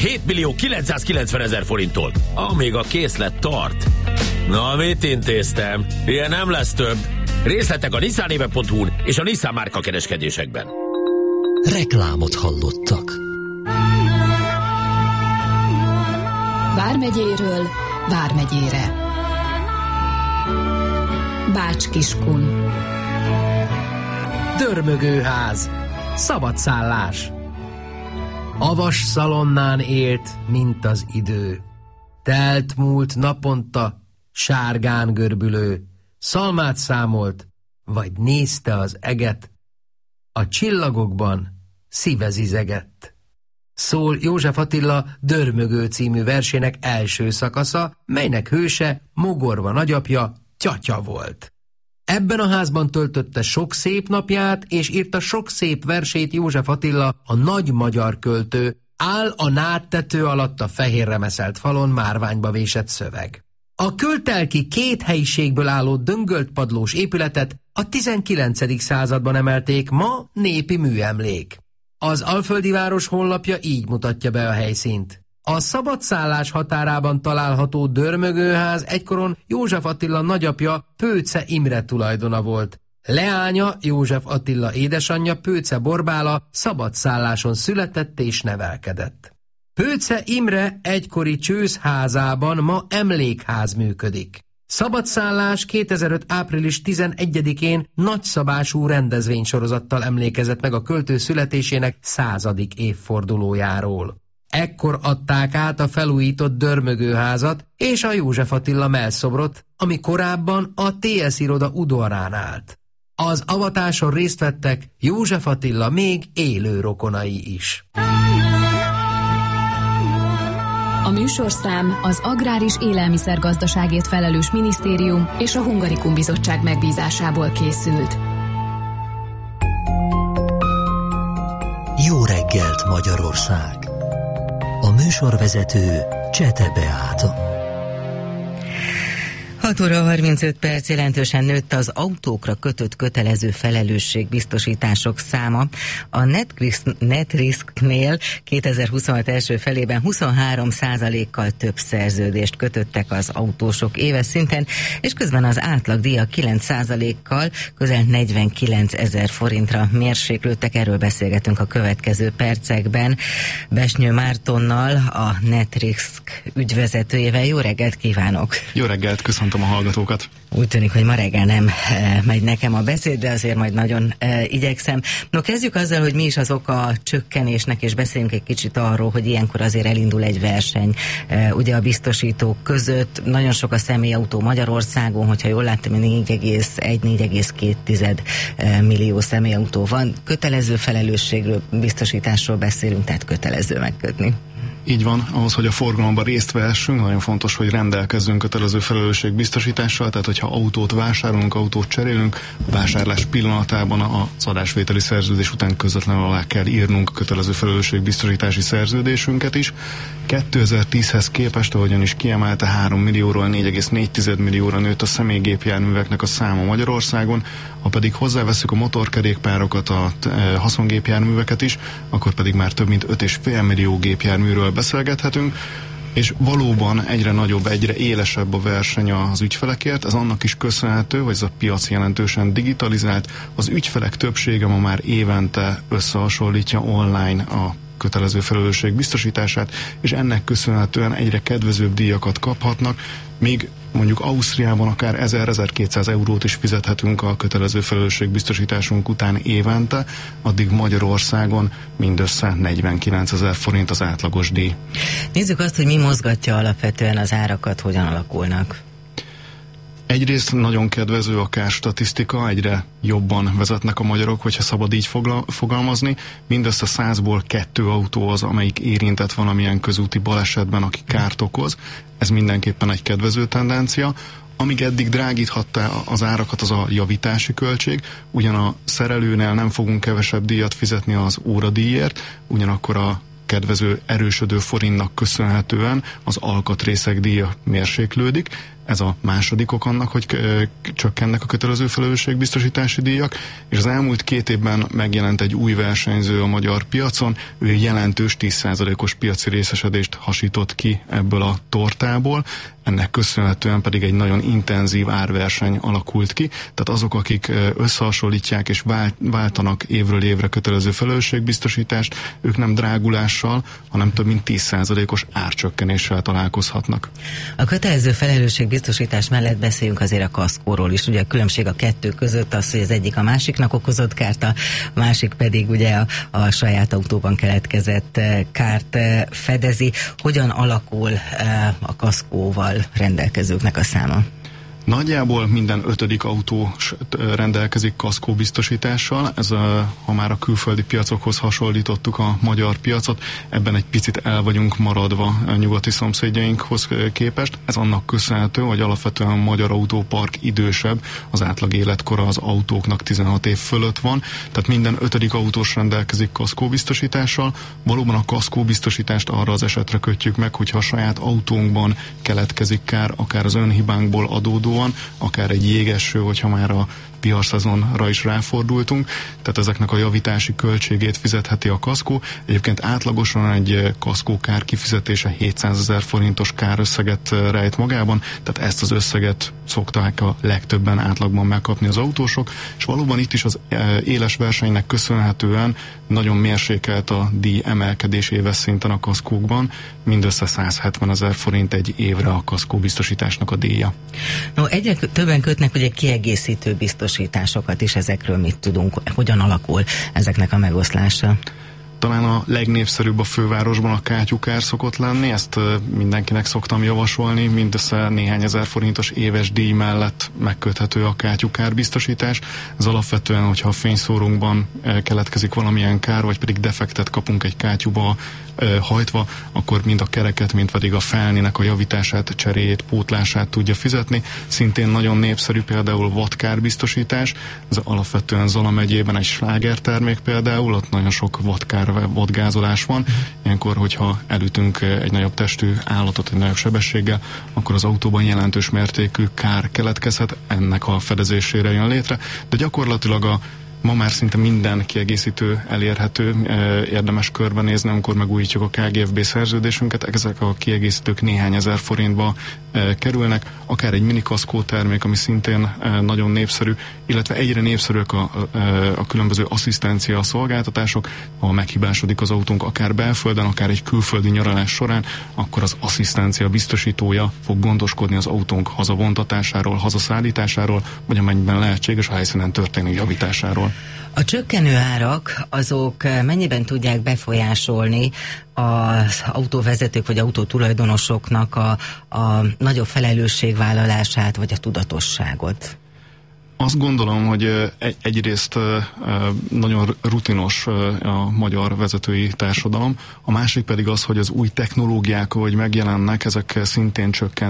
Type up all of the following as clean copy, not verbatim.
7.990.000 forinttól, amíg a készlet tart. Na, mit intéztem? Ilyen nem lesz több. Részletek a nissanéve.hu-n és a Nissan márka kereskedésekben. Reklámot hallottak. Vármegyéről Vármegyére. Bács-Kiskun. Dörmögőház. Szabadszállás. A vasszalonnán élt, mint az idő. Telt múlt naponta, sárgán görbülő, szalmát számolt, vagy nézte az eget, a csillagokban szíve zizegett. Szól József Attila Dörmögő című versének első szakasza, melynek hőse, Mogorva nagyapja, Tyatya volt. Ebben a házban töltötte sok szép napját, és írta sok szép versét József Attila, a nagy magyar költő, áll a nádtető alatt a fehérre meszelt falon márványba vésett szöveg. A költelki két helyiségből álló döngölt padlós épületet a 19. században emelték, ma népi műemlék. Az Alföldi Város honlapja így mutatja be a helyszínt. A szabadszállás határában található Dörmögőház egykoron József Attila nagyapja, Pőce Imre tulajdona volt. Leánya, József Attila édesanyja, Pőce Borbála szabadszálláson született és nevelkedett. Pőce Imre egykori csőzházában ma emlékház működik. Szabadszállás 2005. április 11-én nagyszabású rendezvénysorozattal emlékezett meg a költő születésének 100. évfordulójáról. Ekkor adták át a felújított Dörmögőházat és a József Attila mellszobrot, ami korábban a TS iroda udvarán állt. Az avatáson részt vettek József Attila még élő rokonai is. A műsorszám az Agrár és Élelmiszergazdaságért felelős minisztérium és a Hungarikum Bizottság megbízásából készült. Jó reggelt, Magyarország! A műsorvezető Csete Beáta. 6 óra 35 perc, jelentősen nőtt az autókra kötött kötelező felelősségbiztosítások száma. A NetRisknél 2026 első felében 23%-kal több szerződést kötöttek az autósok éves szinten, és közben az átlagdíjak 9%-kal közel 49 000 forintra mérséklődtek. Erről beszélgetünk a következő percekben Besnyő Mártonnal, a NetRisk ügyvezetőjével. Jó reggelt kívánok! Jó reggelt, köszöntöm a hallgatókat. Úgy tűnik, hogy ma reggel nem megy nekem a beszéd, de azért majd nagyon igyekszem. No, kezdjük azzal, hogy mi is az oka a csökkenésnek, és beszéljünk egy kicsit arról, hogy ilyenkor azért elindul egy verseny. Ugye a biztosítók között nagyon sok a személyautó Magyarországon, hogyha jól láttam, 4,1-4,2 millió személyautó van. Kötelező felelősségről, biztosításról beszélünk, tehát kötelező megkötni. Így van, ahhoz, hogy a forgalomban részt vehessünk, nagyon fontos, hogy rendelkezzünk kötelező felelősségbiztosítással, tehát hogyha autót vásárolunk, autót cserélünk, a vásárlás pillanatában az adásvételi szerződés után közvetlenül alá kell írnunk a kötelező felelősségbiztosítási szerződésünket is. 2010-hez képest, ahogyan is kiemelte, 3 millióról 4,4 millióra nőtt a személygépjárműveknek a száma Magyarországon, ha pedig hozzáveszünk a motorkerékpárokat, a haszongépjárműveket is, akkor pedig már több mint 5,5 millió gépjárműről beszélgethetünk, és valóban egyre nagyobb, egyre élesebb a verseny az ügyfelekért. Ez annak is köszönhető, hogy ez a piac jelentősen digitalizált, az ügyfelek többsége ma már évente összehasonlítja online a kötelező felelősség biztosítását, és ennek köszönhetően egyre kedvezőbb díjakat kaphatnak, míg mondjuk Ausztriában akár 1000-1200 eurót is fizethetünk a kötelező felelősségbiztosításunk után évente, addig Magyarországon mindössze 49 000 forint az átlagos díj. Nézzük azt, hogy mi mozgatja alapvetően az árakat, hogyan alakulnak. Egyrészt nagyon kedvező a kárstatisztika, egyre jobban vezetnek a magyarok, hogyha szabad így fogalmazni. Mindössze 100-ból 2 autó az, amelyik érintett valamilyen közúti balesetben, aki kárt okoz. Ez mindenképpen egy kedvező tendencia. Amíg eddig drágíthatta az árakat, az a javítási költség, ugyan a szerelőnél nem fogunk kevesebb díjat fizetni az óradíjért, ugyanakkor a kedvező erősödő forintnak köszönhetően az alkatrészek díja mérséklődik, Ez a második ok annak, hogy csökkennek a kötelező felelősségbiztosítási díjak, és az elmúlt 2 évben megjelent egy új versenyző a magyar piacon, ő jelentős 10%-os piaci részesedést hasított ki ebből a tortából, ennek köszönhetően pedig egy nagyon intenzív árverseny alakult ki, tehát azok, akik összehasonlítják és váltanak évről évre kötelező felelősségbiztosítást, ők nem drágulással, hanem több mint 10%-os árcsökkenéssel találkozhatnak. A kötelező felelősségbiztosítás mellett beszéljünk azért a kaszkóról is. Ugye a különbség a kettő között az, hogy az egyik a másiknak okozott kárt, a másik pedig ugye a saját autóban keletkezett kárt fedezi. Hogyan alakul a kaszkóval rendelkezőknek a száma? Nagyjából minden 5. autó rendelkezik kaszkóbiztosítással. Ez ha már a külföldi piacokhoz hasonlítottuk a magyar piacot, ebben egy picit el vagyunk maradva a nyugati szomszédjainkhoz képest. Ez annak köszönhető, hogy alapvetően a magyar autópark idősebb, az átlag életkora az autóknak 16 év fölött van, tehát minden 5. autós rendelkezik kaszkóbiztosítással. Valóban a kaszkóbiztosítást arra az esetre kötjük meg, hogyha a saját autónkban keletkezik kár, akár az önhibánkból adódó, akár egy jégeső, hogyha már a piarszezonra is ráfordultunk, tehát ezeknek a javítási költségét fizetheti a kaszkó. Egyébként átlagosan egy kaszkókár kifizetése 700 000 forintos kárösszeget rejt magában, tehát ezt az összeget szokták a legtöbben átlagban megkapni az autósok, és valóban itt is az éles versenynek köszönhetően nagyon mérsékelt a díj emelkedés éves szinten a kaszkókban, mindössze 170 000 forint egy évre a kaszkóbiztosításnak a díja. No, egyre többen kötnek ugye kiegészítő biztosításokat is, ezekről mit tudunk, hogyan alakul ezeknek a megoszlása? Talán a legnépszerűbb a fővárosban a kátyukár szokott lenni, ezt mindenkinek szoktam javasolni, mindössze néhány ezer forintos éves díj mellett megköthető a kátyukár biztosítás. Ez alapvetően, hogyha a fényszórunkban keletkezik valamilyen kár, vagy pedig defektet kapunk egy kátyúba hajtva, akkor mind a kereket, mind pedig a felnének a javítását, cseréjét, pótlását tudja fizetni. Szintén nagyon népszerű például vadkárbiztosítás, ez alapvetően Zala megyében egy slágertermék például, ott nagyon sok vadgázolás van. Ilyenkor, hogyha elütünk egy nagyobb testű állatot egy nagyobb sebességgel, akkor az autóban jelentős mértékű kár keletkezhet, ennek a fedezésére jön létre, de gyakorlatilag ma már szinte minden kiegészítő elérhető, érdemes körbenézni, amikor megújítjuk a KGFB szerződésünket, ezek a kiegészítők néhány ezer forintba kerülnek, akár egy minikaszkó termék, ami szintén nagyon népszerű, illetve egyre népszerűek a különböző asszisztencia szolgáltatások, ha meghibásodik az autónk akár belföldön, akár egy külföldi nyaralás során, akkor az asszisztencia biztosítója fog gondoskodni az autónk hazavontatásáról, hazaszállításáról, vagy amennyiben lehetséges a helyszínen történő javításáról. A csökkenő árak, azok mennyiben tudják befolyásolni az autóvezetők vagy autótulajdonosoknak a nagyobb felelősségvállalását vagy a tudatosságot? Azt gondolom, hogy egyrészt nagyon rutinos a magyar vezetői társadalom, a másik pedig az, hogy az új technológiák, ahogy megjelennek, ezek szintén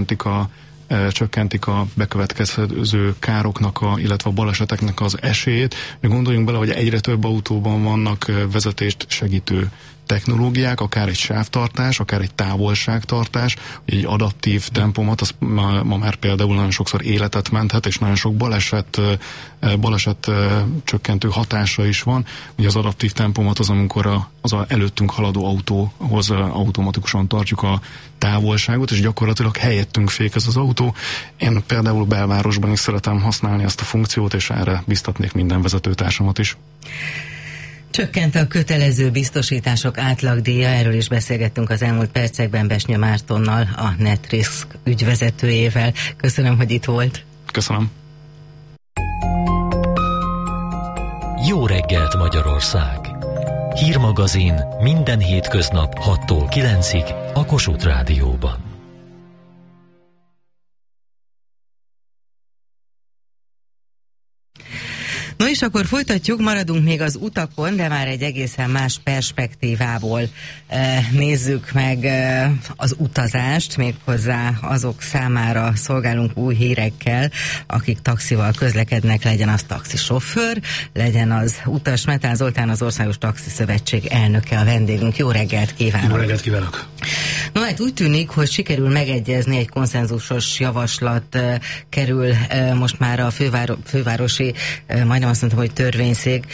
csökkentik a bekövetkező károknak, illetve a baleseteknek az esélyét. Gondoljunk bele, hogy egyre több autóban vannak vezetést segítő technológiák, akár egy sávtartás, akár egy távolságtartás, egy adaptív tempomat, az ma már például nagyon sokszor életet menthet, és nagyon sok baleset csökkentő hatása is van. Ugye az adaptív tempomat az, amikor az előttünk haladó autóhoz automatikusan tartjuk a távolságot, és gyakorlatilag helyettünk fékez az autó. Én például belvárosban is szeretem használni ezt a funkciót, és erre biztatnék minden vezetőtársamat is. Csökkent a kötelező biztosítások átlagdíja, erről is beszélgettünk az elmúlt percekben Besnya Mártonnal, a NetRisk ügyvezetőjével. Köszönöm, hogy itt volt. Köszönöm. Jó reggelt, Magyarország! Hírmagazin minden hétköznap 6-tól 9-ig a Kossuth Rádióban. No és akkor folytatjuk, maradunk még az utakon, de már egy egészen más perspektívából nézzük meg az utazást, méghozzá azok számára szolgálunk új hírekkel, akik taxival közlekednek, legyen az taxisofőr, legyen az utas. Metán Zoltán, az Országos Taxi Szövetség elnöke a vendégünk. Jó reggelt kívánok! Jó reggelt kívánok! No hát úgy tűnik, hogy sikerül megegyezni, egy konszenzusos javaslat kerül most már a fővárosi, majdnem azt mondtam, hogy törvényszék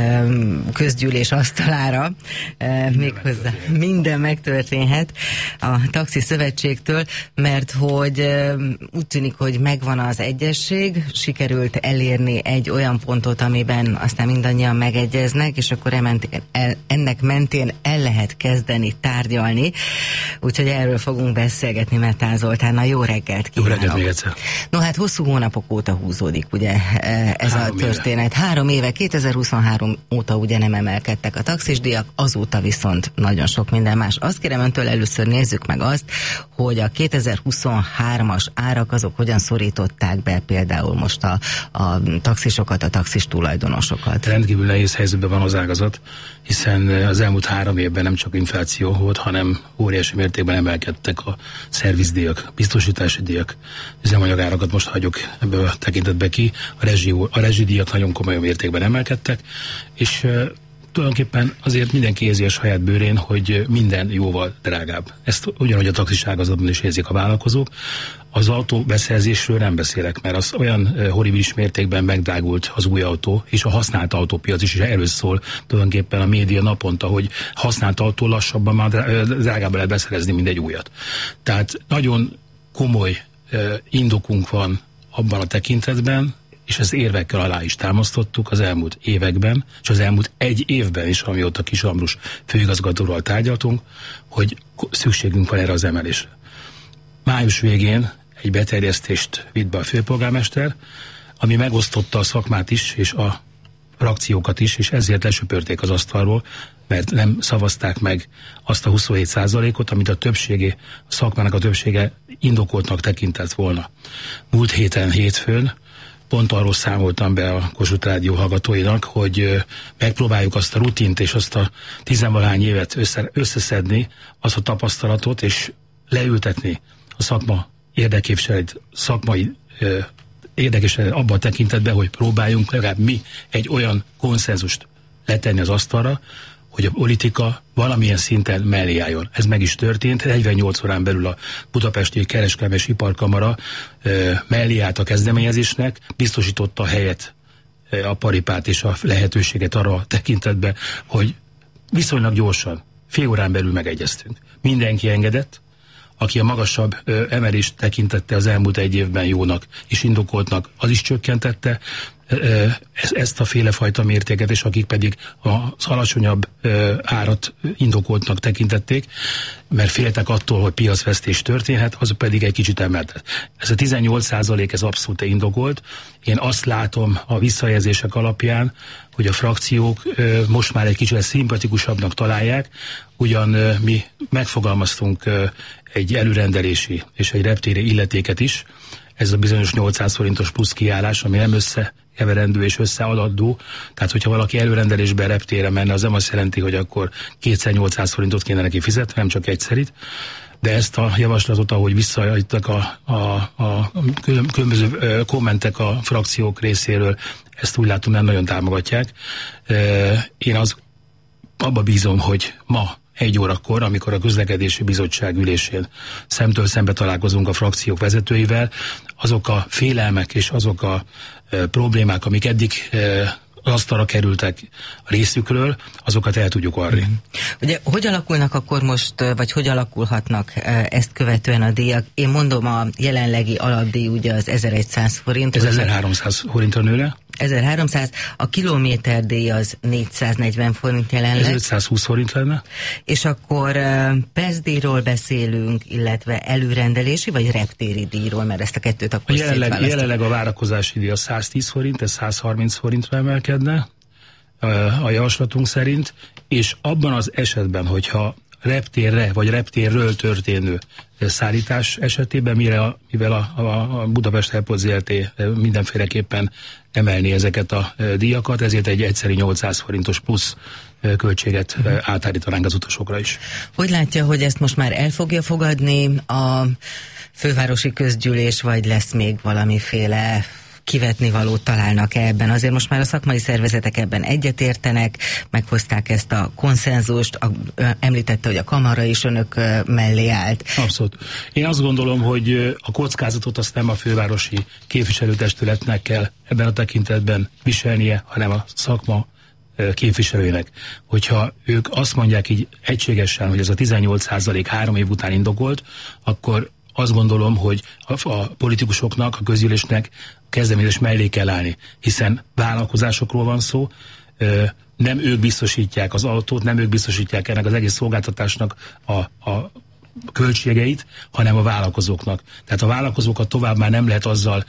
közgyűlés asztalára, méghozzá minden megtörténhet a Taxi Szövetségtől, mert hogy úgy tűnik, hogy megvan az egyesség, sikerült elérni egy olyan pontot, amiben aztán mindannyian megegyeznek, és akkor ennek mentén el lehet kezdeni tárgyalni. Úgyhogy erről fogunk beszélgetni Metán Zoltánnal. Jó reggelt kívánok! Jó reggelt még egyszer! No hát hosszú hónapok óta húzódik ugye ez a történet. 3 éve, 2023 óta ugye nem emelkedtek a taxisdíjak, azóta viszont nagyon sok minden más. Azt kérem öntől, először nézzük meg azt, hogy a 2023-as árak azok hogyan szorították be például most a taxisokat, a taxis tulajdonosokat. Rendkívül nehéz helyzetben van az ágazat, hiszen az elmúlt 3 évben nem csak infláció volt, hanem óriási mértékben emelkedtek a szervizdíjak, biztosítási díjak, üzemanyagárakat most hagyjuk ebből a tekintetbe ki, a rezsidíjak nagyon komoly mértékben emelkedtek, és tulajdonképpen azért mindenki érzi a saját bőrén, hogy minden jóval drágább. Ezt ugyanúgy a taxis ágazatban is érzik a vállalkozók. Az autóbeszerzésről nem beszélek, mert az olyan horribilis mértékben megdrágult az új autó, és a használt autópiac is erről szól tulajdonképpen a média naponta, hogy használt autó lassabban már drágábban lehet beszerezni, mint egy újat. Tehát nagyon komoly indokunk van abban a tekintetben, és az érvekkel alá is támasztottuk az elmúlt években, és az elmúlt 1 évben is, amióta Kis Ambrus főigazgatóval tárgyaltunk, hogy szükségünk van erre az emelésre. Május végén egy beterjesztést vitt be a főpolgármester, ami megosztotta a szakmát is, és a frakciókat is, és ezért lesöpörték az asztalról, mert nem szavazták meg azt a 27%-ot, amit a szakmának a többsége indokoltnak tekintett volna. Múlt héten, hétfőn pont arról számoltam be a Kossuth Rádió hallgatóinak, hogy megpróbáljuk azt a rutint és azt a 10-valahány évet összeszedni, azt a tapasztalatot, és leültetni a szakma érdeképviselet, szakmai érdeképviselet abban a tekintetben, hogy próbáljunk legalább mi egy olyan konszenzust letenni az asztalra, hogy a politika valamilyen szinten mellé álljon. Ez meg is történt. 48 órán belül a Budapesti Kereskedelmi és Iparkamara mellé állt a kezdeményezésnek, biztosította a helyet, a paripát és a lehetőséget arra a tekintetben, hogy viszonylag gyorsan, fél órán belül megegyeztünk. Mindenki engedett, aki a magasabb emelést tekintette az elmúlt 1 évben jónak és indokoltnak, az is csökkentette ezt a félefajta mértéket, és akik pedig az alacsonyabb árat indokoltnak tekintették, mert féltek attól, hogy piacvesztés történhet, az pedig egy kicsit emeltet. Ez a 18% ez abszolút indokolt. Én azt látom a visszajelzések alapján, hogy a frakciók most már egy kicsit szimpatikusabbnak találják, ugyan mi megfogalmaztunk egy előrendelési és egy reptéri illetéket is, ez a bizonyos 800 forintos plusz kiállás, ami nem összekeverendő és összeadandó. Tehát, hogyha valaki előrendelésben reptére menne, az nem azt jelenti, hogy akkor 2800 forintot kéne neki fizetni, nem csak egyszerit. De ezt a javaslatot, ahogy visszajöttek a különböző kommentek a frakciók részéről, ezt úgy látom, nem nagyon támogatják. Én abba bízom, hogy ma 1 órakor, amikor a közlekedési bizottság ülésén szemtől szembe találkozunk a frakciók vezetőivel, azok a félelmek és azok a problémák, amik eddig asztalra kerültek a részükről, azokat el tudjuk varni. Ugye, hogy alakulnak akkor most, vagy hogy alakulhatnak ezt követően a díjak? Én mondom, a jelenlegi alapdíj ugye az 1100 forint. Ez 1300 forintra nőre. 1300, a kilométerdíj az 440 forint jelenleg. Ez 520 forint lenne. És akkor percdíjról beszélünk, illetve előrendelési, vagy reptéri díjról, mert ezt a kettőt akkor jelenleg a várakozási díj a 110 forint, ez 130 forintra emelkedne a javaslatunk szerint, és abban az esetben, hogyha reptérre vagy reptérről történő szállítás esetében, mivel a Budapest Airport Zrt. Mindenféleképpen emelni ezeket a díjakat, ezért egy egyszeri 800 forintos plusz költséget átállítanánk az utasokra is. Hogy látja, hogy ezt most már el fogja fogadni a fővárosi közgyűlés, vagy lesz még valamiféle kivetni valót találnak-e ebben? Azért most már a szakmai szervezetek ebben egyetértenek, meghozták ezt a konszenzust, említette, hogy a kamara is önök mellé állt. Abszolút. Én azt gondolom, hogy a kockázatot azt nem a fővárosi képviselőtestületnek kell ebben a tekintetben viselnie, hanem a szakma képviselőinek. Hogyha ők azt mondják így egységesen, hogy ez a 18% 3 év után indokolt, akkor azt gondolom, hogy a politikusoknak, a közgyűlésnek kezdeményezés mellé kell állni, hiszen vállalkozásokról van szó, nem ők biztosítják az autót, nem ők biztosítják ennek az egész szolgáltatásnak a költségeit, hanem a vállalkozóknak. Tehát a vállalkozókat tovább már nem lehet azzal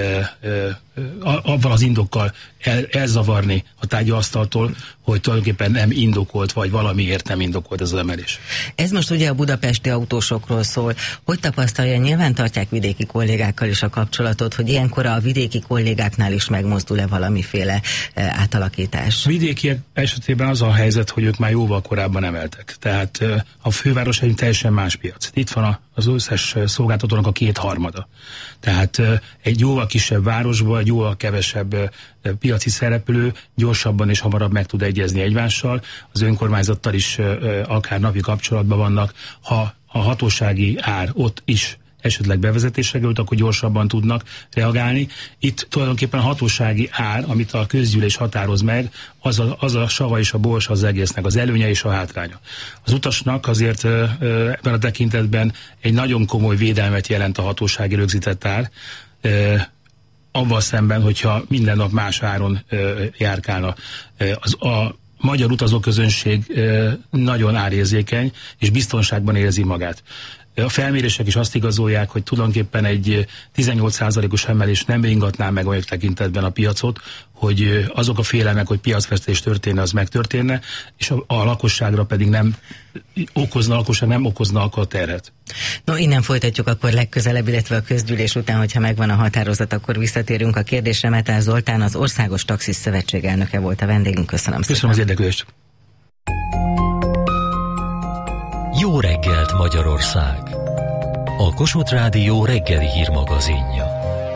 avval az indokkal elzavarni a tárgyasztaltól, hogy tulajdonképpen nem indokolt, vagy valamiért nem indokolt ez az emelés. Ez most ugye a budapesti autósokról szól. Hogy tapasztalja, nyilván tartják vidéki kollégákkal is a kapcsolatot, hogy ilyenkor a vidéki kollégáknál is megmozdul-e valamiféle átalakítás? Vidékiek esetében az a helyzet, hogy ők már jóval korábban emeltek. Tehát a főváros egy teljesen más piac. Itt van az összes szolgáltatónak a 2/3. Tehát egy jóval kisebb városban, egy jóval kevesebb piaci szereplő gyorsabban és hamarabb meg tud egyezni egymással. Az önkormányzattal is akár napi kapcsolatban vannak. Ha a hatósági ár ott is esetleg bevezetésre került, akkor gyorsabban tudnak reagálni. Itt tulajdonképpen a hatósági ár, amit a közgyűlés határoz meg, az a sava és a borsa az egésznek, az előnye és a hátránya. Az utasnak azért ebben a tekintetben egy nagyon komoly védelmet jelent a hatósági rögzített ár, avval szemben, hogyha minden nap más áron járkálna. A magyar utazóközönség nagyon árérzékeny, és biztonságban érzi magát. A felmérések is azt igazolják, hogy tulajdonképpen egy 18%-os emelés nem ingatná meg olyan tekintetben a piacot, hogy azok a félelmek, hogy piacvesztés történne, az megtörténne, és a lakosságra pedig nem okozna akkor terhet. No, innen folytatjuk akkor legközelebb, illetve a közgyűlés után, hogyha megvan a határozat, akkor visszatérünk a kérdésre. Metál Zoltán, az Országos Taxis Szövetség elnöke volt a vendégünk. Köszönöm szépen. Köszönöm az érdeklődést. Jó reggelt, Magyarország! A Kossuth Rádió reggeli hírmagazinja.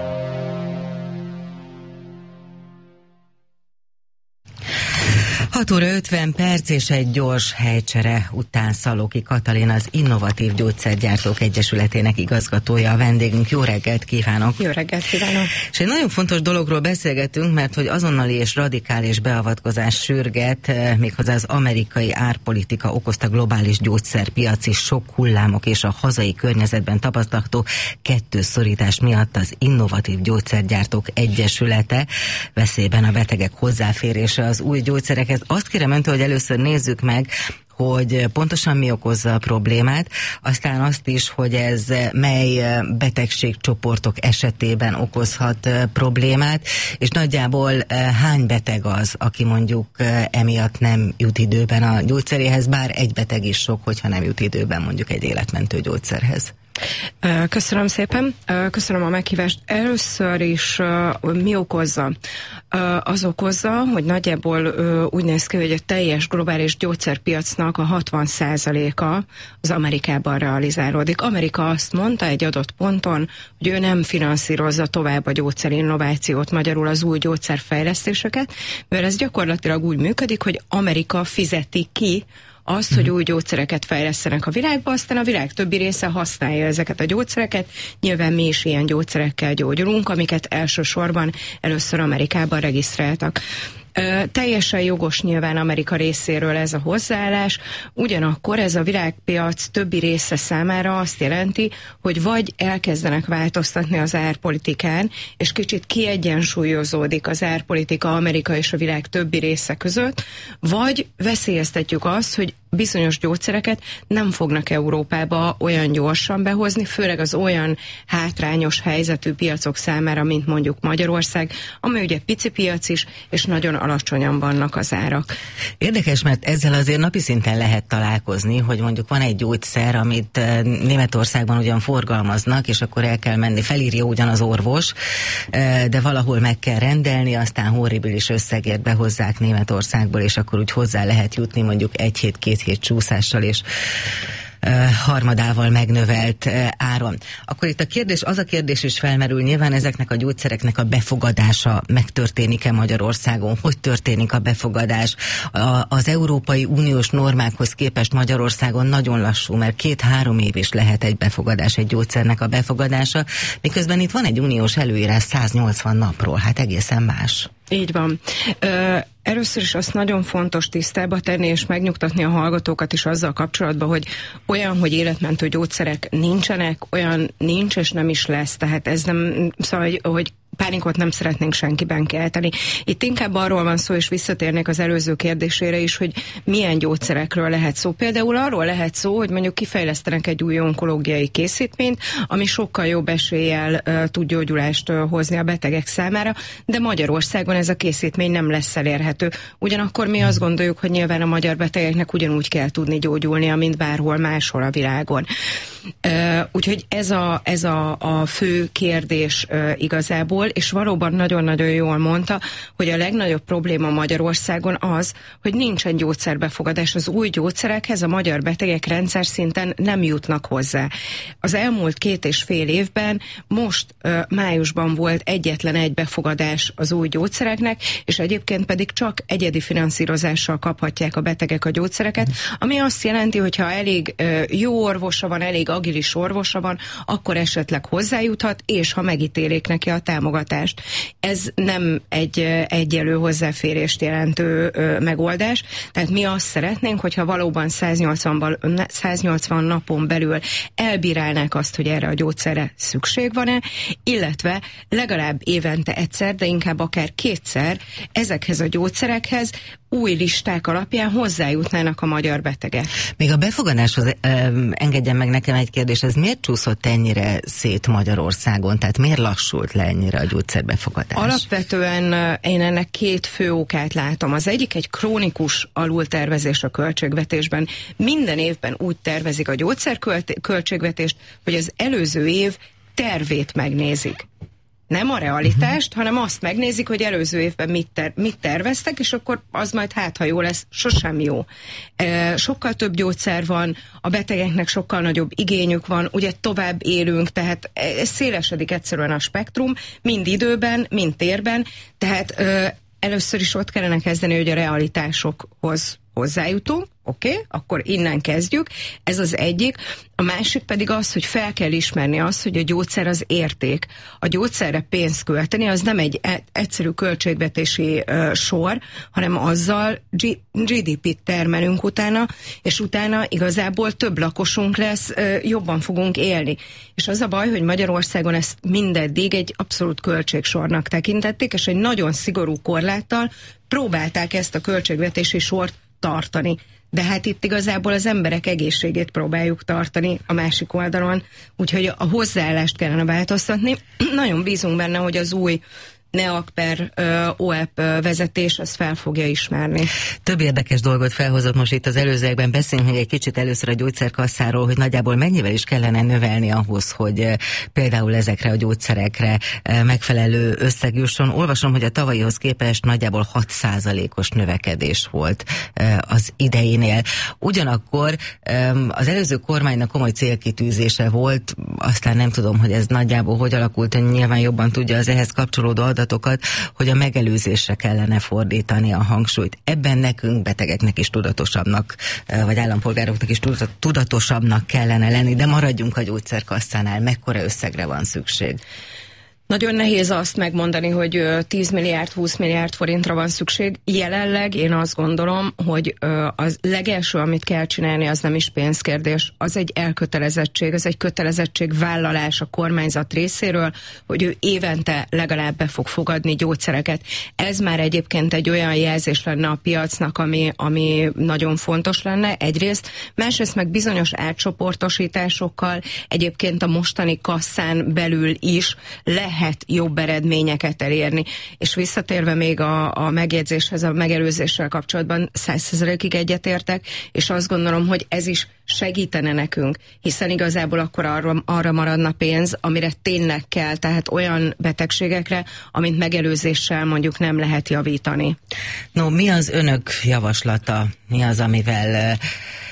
Hat óra 50 perc és egy gyors helycsere után Szalóki Katalin, az Innovatív Gyógyszergyártók Egyesületének igazgatója a vendégünk. Jó reggelt kívánok! Jó reggelt kívánok! És egy nagyon fontos dologról beszélgetünk, mert hogy azonnali és radikális beavatkozás sürget, méghozzá az amerikai árpolitika okozta globális gyógyszerpiaci sok hullámok és a hazai környezetben tapasztalható kettőszorítás miatt az Innovatív Gyógyszergyártók Egyesülete veszélyben a betegek hozzáférése az új gyógyszerekhez. Azt kérem öntől, hogy először nézzük meg, hogy pontosan mi okozza a problémát, aztán azt is, hogy ez mely betegségcsoportok esetében okozhat problémát, és nagyjából hány beteg az, aki mondjuk emiatt nem jut időben a gyógyszeréhez, bár egy beteg is sok, hogyha nem jut időben mondjuk egy életmentő gyógyszerhez. Köszönöm szépen, köszönöm a meghívást. Először is mi okozza? Az okozza, hogy nagyjából úgy néz ki, hogy a teljes globális gyógyszerpiacnak a 60%-a az Amerikában realizálódik. Amerika azt mondta egy adott ponton, hogy ő nem finanszírozza tovább a gyógyszerinnovációt, magyarul az új gyógyszerfejlesztéseket, mert ez gyakorlatilag úgy működik, hogy Amerika fizeti ki azt, hogy új gyógyszereket fejlesztenek a világba, aztán a világ többi része használja ezeket a gyógyszereket. Nyilván mi is ilyen gyógyszerekkel gyógyulunk, amiket elsősorban először Amerikában regisztráltak. Teljesen jogos nyilván Amerika részéről ez a hozzáállás, ugyanakkor ez a világpiac többi része számára azt jelenti, hogy vagy elkezdenek változtatni az árpolitikán, és kicsit kiegyensúlyozódik az árpolitika Amerika és a világ többi része között, vagy veszélyeztetjük azt, hogy bizonyos gyógyszereket nem fognak Európába olyan gyorsan behozni, főleg az olyan hátrányos helyzetű piacok számára, mint mondjuk Magyarország, ami ugye pici piac is, és nagyon alacsonyan vannak az árak. Érdekes, mert ezzel azért napi szinten lehet találkozni, hogy mondjuk van egy gyógyszer, amit Németországban ugyan forgalmaznak, és akkor el kell menni, felírja ugyan az orvos, de valahol meg kell rendelni, aztán horribilis összegért behozzák Németországból, és akkor úgy hozzá lehet jutni mondjuk 1 hét, 2 hét csúszással, és harmadával megnövelt áron. Akkor itt az a kérdés is felmerül, nyilván ezeknek a gyógyszereknek a befogadása megtörténik-e Magyarországon? Hogy történik a befogadás? Az Európai Uniós normákhoz képest Magyarországon nagyon lassú, mert 2-3 év is lehet egy befogadás, egy gyógyszernek a befogadása, miközben itt van egy uniós előírás 180 napról, hát egészen más. Így van. Először is azt nagyon fontos tisztába tenni és megnyugtatni a hallgatókat is azzal kapcsolatban, hogy olyan, hogy életmentő gyógyszerek nincsenek, olyan nincs és nem is lesz. Tehát ez nem, szóval, hogy pánikot nem szeretnénk senkiben kelteni. Itt inkább arról van szó, és visszatérnék az előző kérdésére is, hogy milyen gyógyszerekről lehet szó. Például arról lehet szó, hogy mondjuk kifejlesztenek egy új onkológiai készítményt, ami sokkal jobb eséllyel tud gyógyulást hozni a betegek számára, de Magyarországon ez a készítmény nem lesz elérhető. Ugyanakkor mi azt gondoljuk, hogy nyilván a magyar betegeknek ugyanúgy kell tudni gyógyulnia, mint bárhol máshol a világon. Úgyhogy ez a fő kérdés igazából, és valóban nagyon-nagyon jól mondta, hogy a legnagyobb probléma Magyarországon az, hogy nincsen gyógyszerbefogadás. Az új gyógyszerekhez a magyar betegek rendszer szinten nem jutnak hozzá. Az elmúlt 2,5 évben, most májusban volt egyetlen egy befogadás az új gyógyszereknek, és egyébként pedig csak egyedi finanszírozással kaphatják a betegek a gyógyszereket, ami azt jelenti, hogy ha elég jó orvosa van, elég agilis orvosa van, akkor esetleg hozzájuthat, és ha megítélik neki a támogatást. Ez nem egy egyelő hozzáférést jelentő megoldás, tehát mi azt szeretnénk, hogyha valóban 180 napon belül elbírálnák azt, hogy erre a gyógyszerre szükség van-e, illetve legalább évente egyszer, de inkább akár 2-szer ezekhez a gyógyszerekhez új listák alapján hozzájutnának a magyar betegek. Még a befogadáshoz engedjen meg nekem egy kérdés, ez miért csúszott ennyire szét Magyarországon? Tehát miért lassult le ennyire a gyógyszerbefogadás? Alapvetően én ennek 2 fő okát látom. Az egyik egy krónikus alultervezés a költségvetésben. Minden évben úgy tervezik a gyógyszerköltségvetést, hogy az előző év tervét megnézik. Nem a realitást, hanem azt megnézik, hogy előző évben mit terveztek, és akkor az majd ha jó lesz, sosem jó. Sokkal több gyógyszer van, a betegeknek sokkal nagyobb igényük van, ugye tovább élünk, tehát szélesedik egyszerűen a spektrum, mind időben, mind térben, tehát először is ott kellene kezdeni, hogy a realitásokhoz hozzájutunk, oké, akkor innen kezdjük. Ez az egyik. A másik pedig az, hogy fel kell ismerni azt, hogy a gyógyszer az érték. A gyógyszerre pénzt költeni, az nem egy egyszerű költségvetési sor, hanem azzal GDP-t termelünk utána, és utána igazából több lakosunk lesz, jobban fogunk élni. És az a baj, hogy Magyarországon ezt mindeddig egy abszolút költségsornak tekintették, és egy nagyon szigorú korláttal próbálták ezt a költségvetési sort tartani. De hát itt igazából az emberek egészségét próbáljuk tartani a másik oldalon, úgyhogy a hozzáállást kellene változtatni. Nagyon bízunk benne, hogy az új NEAK per OEP vezetés azt fel fogja ismerni. Több érdekes dolgot felhozott most itt az előzőekben. Beszéljünk még egy kicsit először a gyógyszerkasszáról, hogy nagyjából mennyivel is kellene növelni ahhoz, hogy például ezekre a gyógyszerekre megfelelő összeg jusson. Olvasom, hogy a tavalyihoz képest nagyjából 6%-os növekedés volt az ideinél. Ugyanakkor az előző kormánynak komoly célkitűzése volt, aztán nem tudom, hogy ez nagyjából hogy alakult, nyilván jobban tudja az ehhez kapcsolódó adatokat, hogy a megelőzésre kellene fordítani a hangsúlyt. Ebben nekünk, betegeknek is tudatosabbnak, vagy állampolgároknak is tudatosabbnak kellene lenni, de maradjunk a gyógyszerkasszánál. Mekkora összegre van szükség? Nagyon nehéz azt megmondani, hogy 10 milliárd, 20 milliárd forintra van szükség. Jelenleg én azt gondolom, hogy az legelső, amit kell csinálni, az nem is pénzkérdés, az egy elkötelezettség, az egy kötelezettségvállalás a kormányzat részéről, hogy ő évente legalább be fog fogadni gyógyszereket. Ez már egyébként egy olyan jelzés lenne a piacnak, ami nagyon fontos lenne egyrészt, másrészt meg bizonyos átcsoportosításokkal egyébként a mostani kasszán belül is lehet jobb eredményeket elérni. És visszatérve még a megjegyzéshez, a megelőzéssel kapcsolatban 100%-ig egyetértek, és azt gondolom, hogy ez is segítene nekünk, hiszen igazából akkor arra maradna pénz, amire tényleg kell, tehát olyan betegségekre, amit megelőzéssel mondjuk nem lehet javítani. No, mi az önök javaslata? Mi az, amivel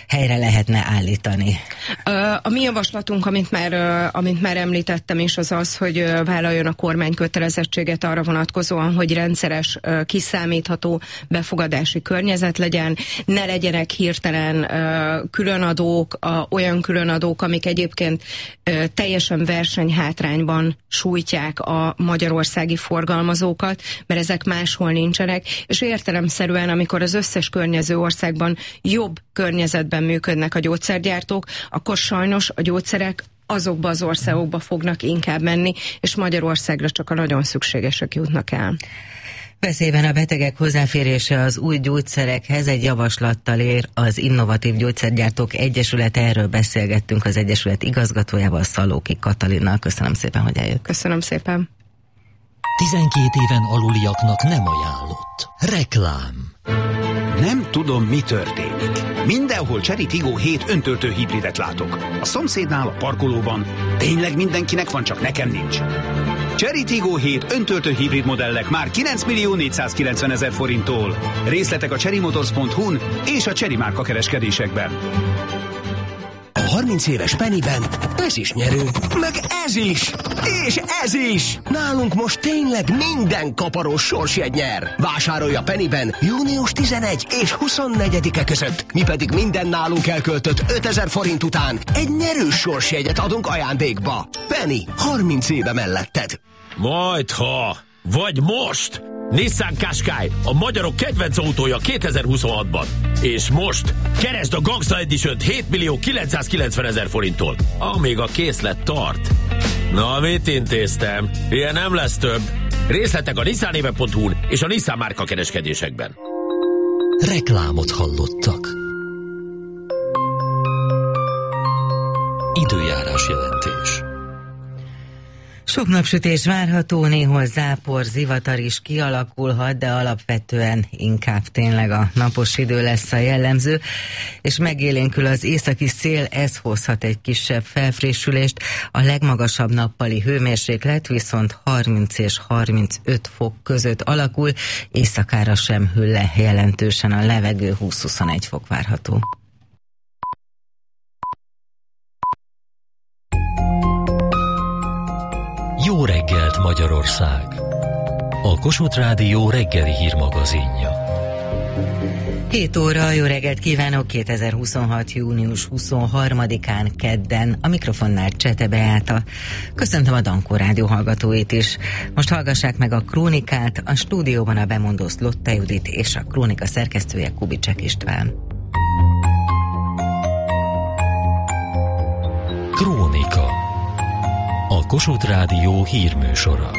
helyre lehetne állítani? A mi javaslatunk, amit már említettem is, az az, hogy vállaljon a kormány kötelezettséget arra vonatkozóan, hogy rendszeres, kiszámítható befogadási környezet legyen, ne legyenek hirtelen különadók, olyan különadók, amik egyébként teljesen versenyhátrányban sújtják a magyarországi forgalmazókat, mert ezek máshol nincsenek, és értelemszerűen, amikor az összes környező országban jobb környezetben működnek a gyógyszergyártók, akkor sajnos a gyógyszerek azokba az országokba fognak inkább menni, és Magyarországra csak a nagyon szükségesek jutnak el. Veszélyben a betegek hozzáférése az új gyógyszerekhez, egy javaslattal ér az Innovatív Gyógyszergyártók Egyesülete. Erről beszélgettünk az Egyesület igazgatójával, Szalóki Katalinnal. Köszönöm szépen, hogy eljött. Köszönöm szépen. 12 éven aluliaknak nem ajánlott. Reklám. Nem tudom, mi történik. Mindenhol Chery Tiggo 7 öntöltő hibridet látok. A szomszédnál, a parkolóban. Tényleg mindenkinek van, csak nekem nincs. Chery Tiggo 7 öntöltő hibrid modellek már 9.490.000 forinttól. Részletek a cherrymotors.hu-n és a Chery márka kereskedésekben. A 30 éves Pennyben ez is nyerő, meg ez is, és ez is! Nálunk most tényleg minden kaparós sorsjegy nyer. Vásárolj a Pennyben június 11 és 24-e között. Mi pedig minden nálunk elköltött 5000 forint után egy nyerős sorsjegyet adunk ajándékba. Penny, 30 éve melletted. Majdha, vagy most! Nissan Qashqai, a magyarok kedvenc autója 2026-ban. És most keresd a Gangsta Edition-t 7.990.000 forinttól, amíg a készlet tart. Na, mit intéztem? Ilyen nem lesz több. Részletek a nissanéve.hu-n és a Nissan márka kereskedésekben. Reklámot hallottak. Időjárás jelentés. Sok napsütés várható, néhol zápor, zivatar is kialakulhat, de alapvetően inkább tényleg a napos idő lesz a jellemző, és megélénkül az északi szél, ez hozhat egy kisebb felfrissülést. A legmagasabb nappali hőmérséklet viszont 30 és 35 fok között alakul, éjszakára sem hűl le jelentősen a levegő, 20-21 fok várható. Jó reggelt, Magyarország! A Kossuth Rádió reggeli hírmagazinja. 7 óra, jó reggelt kívánok, 2026. június 23-án kedden, a mikrofonnál Csete Beáta. Köszöntöm a Dankó Rádió hallgatóit is. Most hallgassák meg a Krónikát, a stúdióban a bemondó Lotta Judit és a Krónika szerkesztője Kubicek István. Krónika. A Kossuth Rádió hírműsora.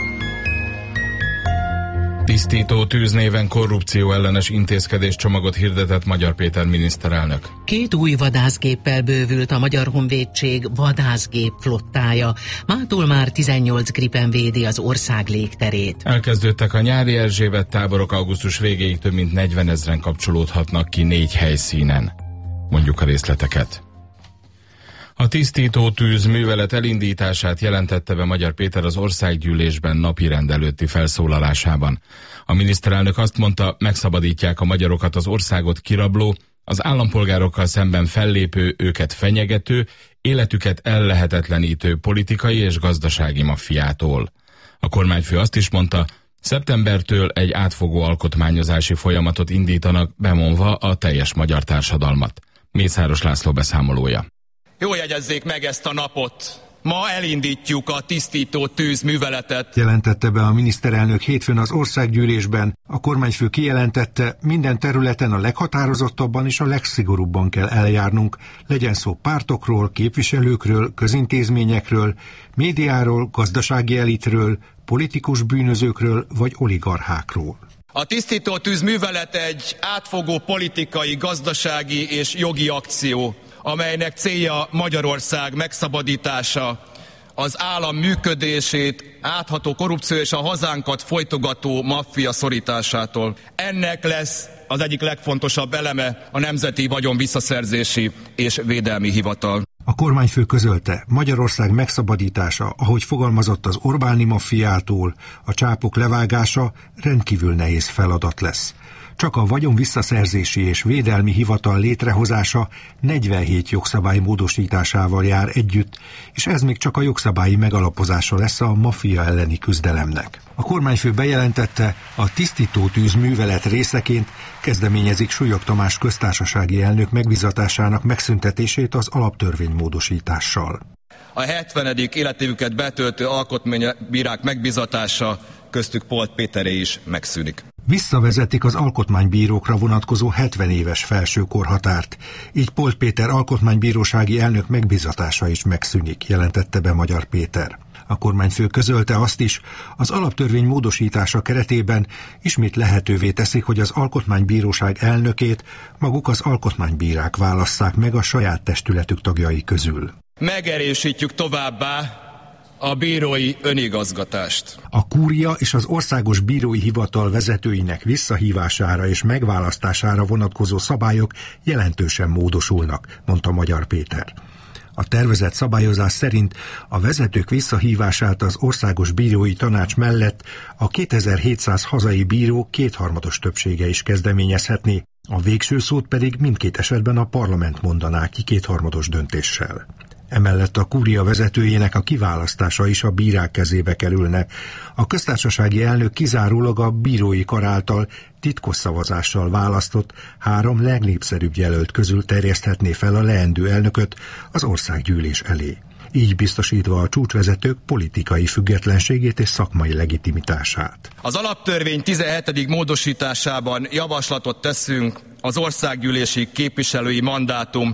Tisztító tűz néven korrupció ellenes intézkedéscsomagot hirdetett Magyar Péter miniszterelnök. 2 új vadászgéppel bővült a Magyar Honvédség vadászgép flottája. Mától már 18 Gripen védi az ország légterét. Elkezdődtek a nyári Erzsébet táborok, augusztus végéig több mint 40 000-en kapcsolódhatnak ki 4 helyszínen. Mondjuk a részleteket. A tisztító tűz művelet elindítását jelentette be Magyar Péter az országgyűlésben napirend előtti felszólalásában. A miniszterelnök azt mondta, megszabadítják a magyarokat az országot kirabló, az állampolgárokkal szemben fellépő, őket fenyegető, életüket ellehetetlenítő politikai és gazdasági maffiától. A kormányfő azt is mondta, szeptembertől egy átfogó alkotmányozási folyamatot indítanak, bevonva a teljes magyar társadalmat. Mészáros László beszámolója. Jól jegyezzék meg ezt a napot. Ma elindítjuk a tisztító tűz műveletet. Jelentette be a miniszterelnök hétfőn az országgyűlésben. A kormányfő kijelentette, minden területen a leghatározottabban és a legszigorúbban kell eljárnunk. Legyen szó pártokról, képviselőkről, közintézményekről, médiáról, gazdasági elitről, politikus bűnözőkről vagy oligarchákról. A tisztító tűz művelet egy átfogó politikai, gazdasági és jogi akció, amelynek célja Magyarország megszabadítása, az állam működését, átható korrupció és a hazánkat folytogató maffia szorításától. Ennek lesz az egyik legfontosabb eleme a Nemzeti Vagyon Visszaszerzési és Védelmi Hivatal. A kormányfő közölte, Magyarország megszabadítása, ahogy fogalmazott az Orbáni maffiától, a csápok levágása rendkívül nehéz feladat lesz. Csak a vagyon visszaszerzési és védelmi hivatal létrehozása 47 jogszabály módosításával jár együtt, és ez még csak a jogszabályi megalapozása lesz a maffia elleni küzdelemnek. A kormányfő bejelentette, a tisztítótűz művelet részeként kezdeményezik Súlyog Tamás köztársasági elnök megbízatásának megszüntetését az alaptörvény módosítással. A 70. életévüket betöltő alkotmánybírák megbízatása, köztük Polt Péteré is megszűnik. Visszavezetik az alkotmánybírókra vonatkozó 70 éves felső korhatárt, így Polt Péter alkotmánybírósági elnök megbízatása is megszűnik, jelentette be Magyar Péter. A kormányfő közölte azt is, az alaptörvény módosítása keretében ismét lehetővé teszik, hogy az alkotmánybíróság elnökét maguk az alkotmánybírák válasszák meg a saját testületük tagjai közül. Megerősítjük továbbá a bírói önigazgatást. A kúria és az Országos Bírói Hivatal vezetőinek visszahívására és megválasztására vonatkozó szabályok jelentősen módosulnak, mondta Magyar Péter. A tervezett szabályozás szerint a vezetők visszahívását az Országos Bírói Tanács mellett a 2700 hazai bíró kétharmados többsége is kezdeményezhetné, a végső szót pedig mindkét esetben a parlament mondaná ki kétharmados döntéssel. Emellett a kúria vezetőjének a kiválasztása is a bírák kezébe kerülne. A köztársasági elnök kizárólag a bírói kar által titkos szavazással választott 3 legnépszerűbb jelölt közül terjeszthetné fel a leendő elnököt az országgyűlés elé. Így biztosítva a csúcsvezetők politikai függetlenségét és szakmai legitimitását. Az alaptörvény 17. módosításában javaslatot teszünk az országgyűlési képviselői mandátum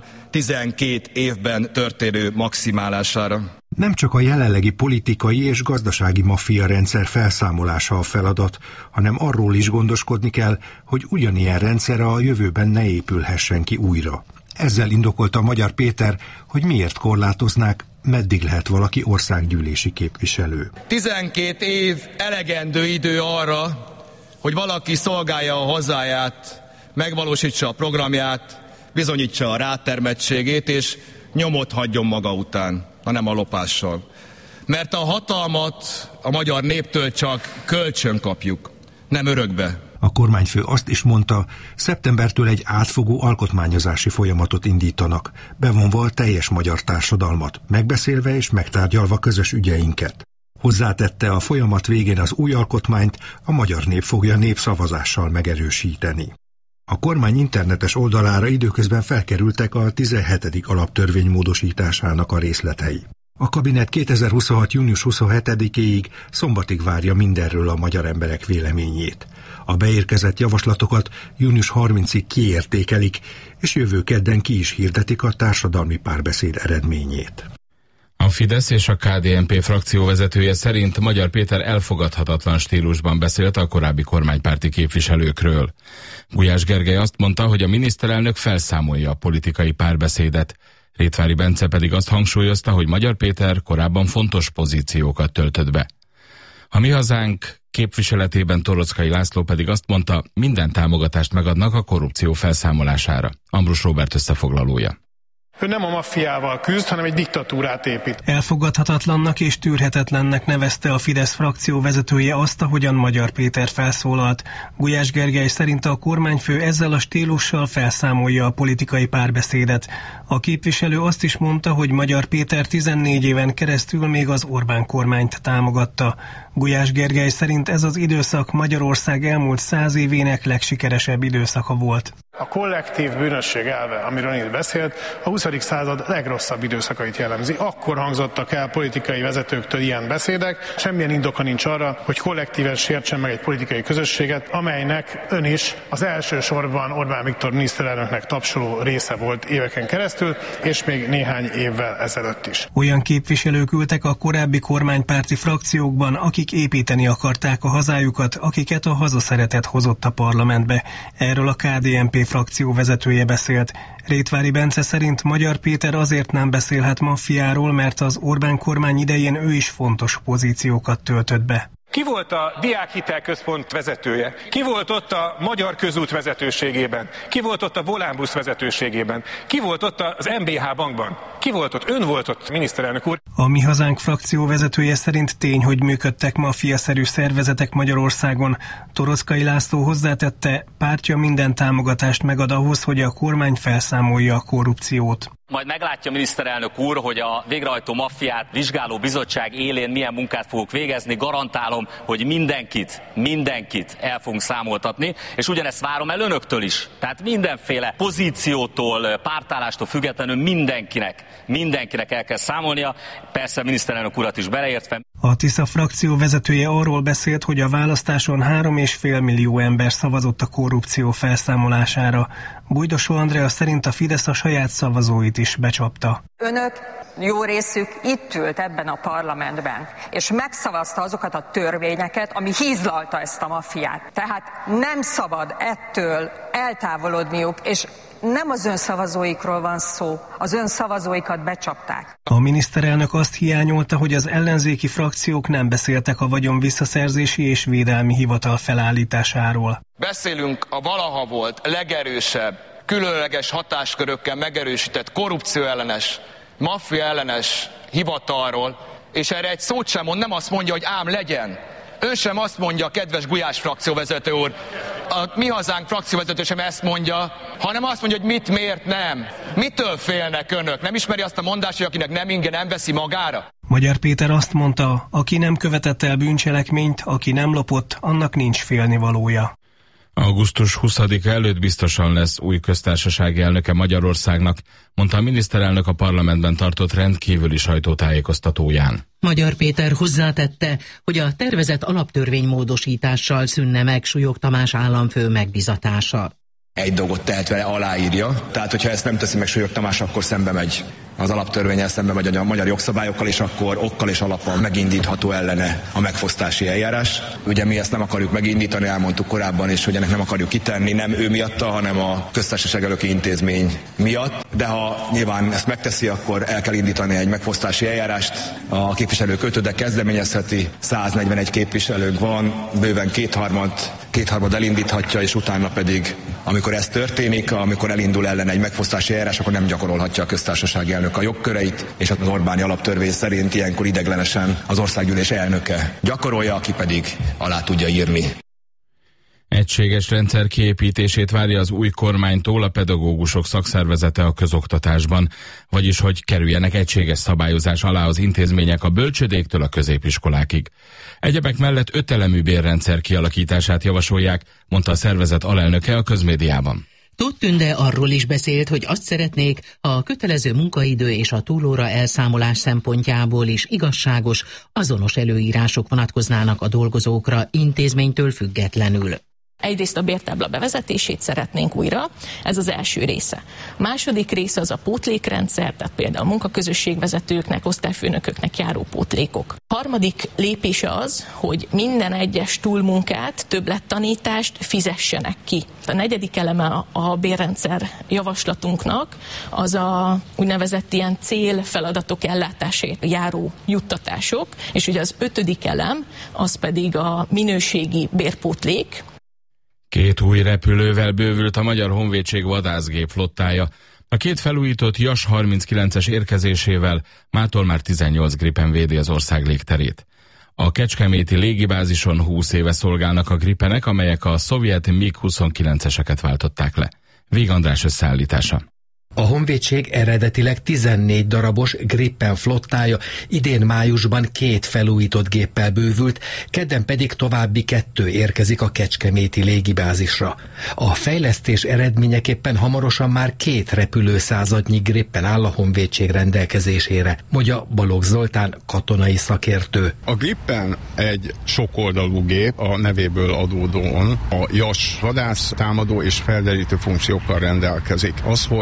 12 évben történő maximálására. Nem csak a jelenlegi politikai és gazdasági maffia rendszer felszámolása a feladat, hanem arról is gondoskodni kell, hogy ugyanilyen rendszer a jövőben ne épülhessen ki újra. Ezzel indokolta Magyar Péter, hogy miért korlátoznák, meddig lehet valaki országgyűlési képviselő. 12 év elegendő idő arra, hogy valaki szolgálja a hazáját, megvalósítsa a programját, bizonyítsa a rátermettségét, és nyomot hagyjon maga után, hanem a lopással. Mert a hatalmat a magyar néptől csak kölcsön kapjuk, nem örökbe. A kormányfő azt is mondta, szeptembertől egy átfogó alkotmányozási folyamatot indítanak, bevonva a teljes magyar társadalmat, megbeszélve és megtárgyalva közös ügyeinket. Hozzátette, a folyamat végén az új alkotmányt a magyar nép fogja népszavazással megerősíteni. A kormány internetes oldalára időközben felkerültek a 17. alaptörvény módosításának a részletei. A kabinet 2026. június 27-éig szombatig várja mindenről a magyar emberek véleményét. A beérkezett javaslatokat június 30-ig kiértékelik, és jövő kedden ki is hirdetik a társadalmi párbeszéd eredményét. A Fidesz és a KDNP frakcióvezetője szerint Magyar Péter elfogadhatatlan stílusban beszélt a korábbi kormánypárti képviselőkről. Gulyás Gergely azt mondta, hogy a miniszterelnök felszámolja a politikai párbeszédet. Rétvári Bence pedig azt hangsúlyozta, hogy Magyar Péter korábban fontos pozíciókat töltött be. A Mi Hazánk képviseletében Torockai László pedig azt mondta, minden támogatást megadnak a korrupció felszámolására. Ambrus Róbert összefoglalója. Ő nem a maffiával küzd, hanem egy diktatúrát épít. Elfogadhatatlannak és tűrhetetlennek nevezte a Fidesz frakció vezetője azt, ahogyan Magyar Péter felszólalt. Gulyás Gergely szerint a kormányfő ezzel a stílussal felszámolja a politikai párbeszédet. A képviselő azt is mondta, hogy Magyar Péter 14 éven keresztül még az Orbán kormányt támogatta. Gulyás Gergely szerint ez az időszak Magyarország elmúlt 100 évének legsikeresebb időszaka volt. A kollektív bűnösség elve, amiről itt beszélt, a 20. század legrosszabb időszakait jellemzi. Akkor hangzottak el politikai vezetőktől ilyen beszédek, semmilyen indoka nincs arra, hogy kollektíven sértsen meg egy politikai közösséget, amelynek ön is az elsősorban Orbán Viktor miniszterelnöknek tapsoló része volt éveken keresztül, és még néhány évvel ezelőtt is. Olyan képviselők ültek a korábbi kormánypárti frakciókban, akik építeni akarták a hazájukat, akiket a hazaszeretet hozott a parlamentbe. Erről a KDNP frakció vezetője beszélt. Rétvári Bence szerint Magyar Péter azért nem beszélhet maffiáról, mert az Orbán kormány idején ő is fontos pozíciókat töltött be. Ki volt a Diákhitelközpont vezetője? Ki volt ott a Magyar Közút vezetőségében? Ki volt ott a Volánbusz vezetőségében? Ki volt ott az MBH bankban? Ki volt ott? Ön volt ott, miniszterelnök úr. A Mi Hazánk frakció vezetője szerint tény, hogy működtek maffiaszerű szervezetek Magyarországon. Torockai László hozzátette, pártja minden támogatást megad ahhoz, hogy a kormány felszámolja a korrupciót. Majd meglátja miniszterelnök úr, hogy a végrehajtó maffiát vizsgáló bizottság élén milyen munkát fogok végezni. Garantálom, hogy mindenkit el fogunk számoltatni, és ugyanezt várom el önöktől is. Tehát mindenféle pozíciótól, pártállástól függetlenül mindenkinek el kell számolnia, persze miniszterelnök urat is beleértve. A Tisza frakció vezetője arról beszélt, hogy a választáson 3,5 millió ember szavazott a korrupció felszámolására. Bújdosó Andrea szerint a Fidesz a saját szavazóit is becsapta. Önök jó részük itt ült ebben a parlamentben, és megszavazta azokat a törvényeket, ami hízlalta ezt a maffiát. Tehát nem szabad ettől eltávolodniuk, és nem az ön szavazóikról van szó, az ön szavazóikat becsapták. A miniszterelnök azt hiányolta, hogy az ellenzéki frakciók nem beszéltek a vagyon visszaszerzési és védelmi hivatal felállításáról. Beszélünk a valaha volt legerősebb, különleges hatáskörökkel megerősített korrupcióellenes, maffia ellenes hivatalról, és erre egy szót sem mond, nem azt mondja, hogy ám legyen. Ön sem azt mondja, kedves Gulyás frakcióvezető úr, a Mi Hazánk frakcióvezető sem ezt mondja, hanem azt mondja, hogy mit, miért nem. Mitől félnek önök? Nem ismeri azt a mondást, hogy akinek nem inge, nem veszi magára? Magyar Péter azt mondta, aki nem követett el bűncselekményt, aki nem lopott, annak nincs félnivalója. Augusztus 20-a előtt biztosan lesz új köztársasági elnöke Magyarországnak, mondta a miniszterelnök a parlamentben tartott rendkívüli sajtótájékoztatóján. Magyar Péter hozzátette, hogy a tervezett alaptörvénymódosítással szűnne meg Súlyog Tamás államfő megbizatása. Egy dolgot tehet vele, aláírja. Tehát, hogyha ezt nem teszi meg Súlyog Tamás, akkor szembe megy az alaptörvénnyel, szembe megy a magyar jogszabályokkal, és akkor okkal és alappal megindítható ellene a megfosztási eljárás. Ugye mi ezt nem akarjuk megindítani, elmondtuk korábban is, hogy ennek nem akarjuk kitenni, nem ő miatta, hanem a köztársaság elnöki intézmény miatt. De ha nyilván ezt megteszi, akkor el kell indítani egy megfosztási eljárást. A képviselők 5-öde kezdeményezheti, 141 képviselőnk van, bőven kétharmad elindíthatja, és utána pedig, amikor ez történik, amikor elindul ellen egy megfosztási eljárás, akkor nem gyakorolhatja a köztársasági elnök a jogköreit, és az Orbáni alaptörvény szerint ilyenkor ideglenesen az országgyűlés elnöke gyakorolja, aki pedig alá tudja írni. Egységes rendszer kiépítését várja az új kormánytól a pedagógusok szakszervezete a közoktatásban, vagyis hogy kerüljenek egységes szabályozás alá az intézmények a bölcsődéktől a középiskolákig. Egyebek mellett 5 elemű bérrendszer kialakítását javasolják, mondta a szervezet alelnöke a közmédiában. Tóth Tünde arról is beszélt, hogy azt szeretnék, ha a kötelező munkaidő és a túlóra elszámolás szempontjából is igazságos, azonos előírások vonatkoznának a dolgozókra intézménytől függetlenül. Egyrészt a bértábla bevezetését szeretnénk újra, ez az első része. A második része az a pótlékrendszer, tehát például a munkaközösségvezetőknek, osztályfőnököknek járó pótlékok. A harmadik lépése az, hogy minden egyes túlmunkát, többlettanítást fizessenek ki. A negyedik eleme a bérrendszer javaslatunknak az a úgynevezett ilyen célfeladatok ellátásért járó juttatások, és ugye az 5. elem az pedig a minőségi bérpótlék. 2 új repülővel bővült a Magyar Honvédség vadászgép flottája. A 2 felújított JAS 39-es érkezésével mától már 18 Gripen védi az ország légterét. A kecskeméti légibázison 20 éve szolgálnak a Gripenek, amelyek a szovjet MiG-29-eseket váltották le. Vég András összeállítása. A honvédség eredetileg 14 darabos Gripen flottája idén májusban 2 felújított géppel bővült, kedden pedig további 2 érkezik a kecskeméti légibázisra. A fejlesztés eredményeképpen hamarosan már 2 repülőszázadnyi Gripen áll a honvédség rendelkezésére, mondja Balogh Zoltán katonai szakértő. A Gripen egy sokoldalú gép, a nevéből adódóan a JAS vadász, támadó és felderítő funkciókkal rendelkezik. Az, hogy teljes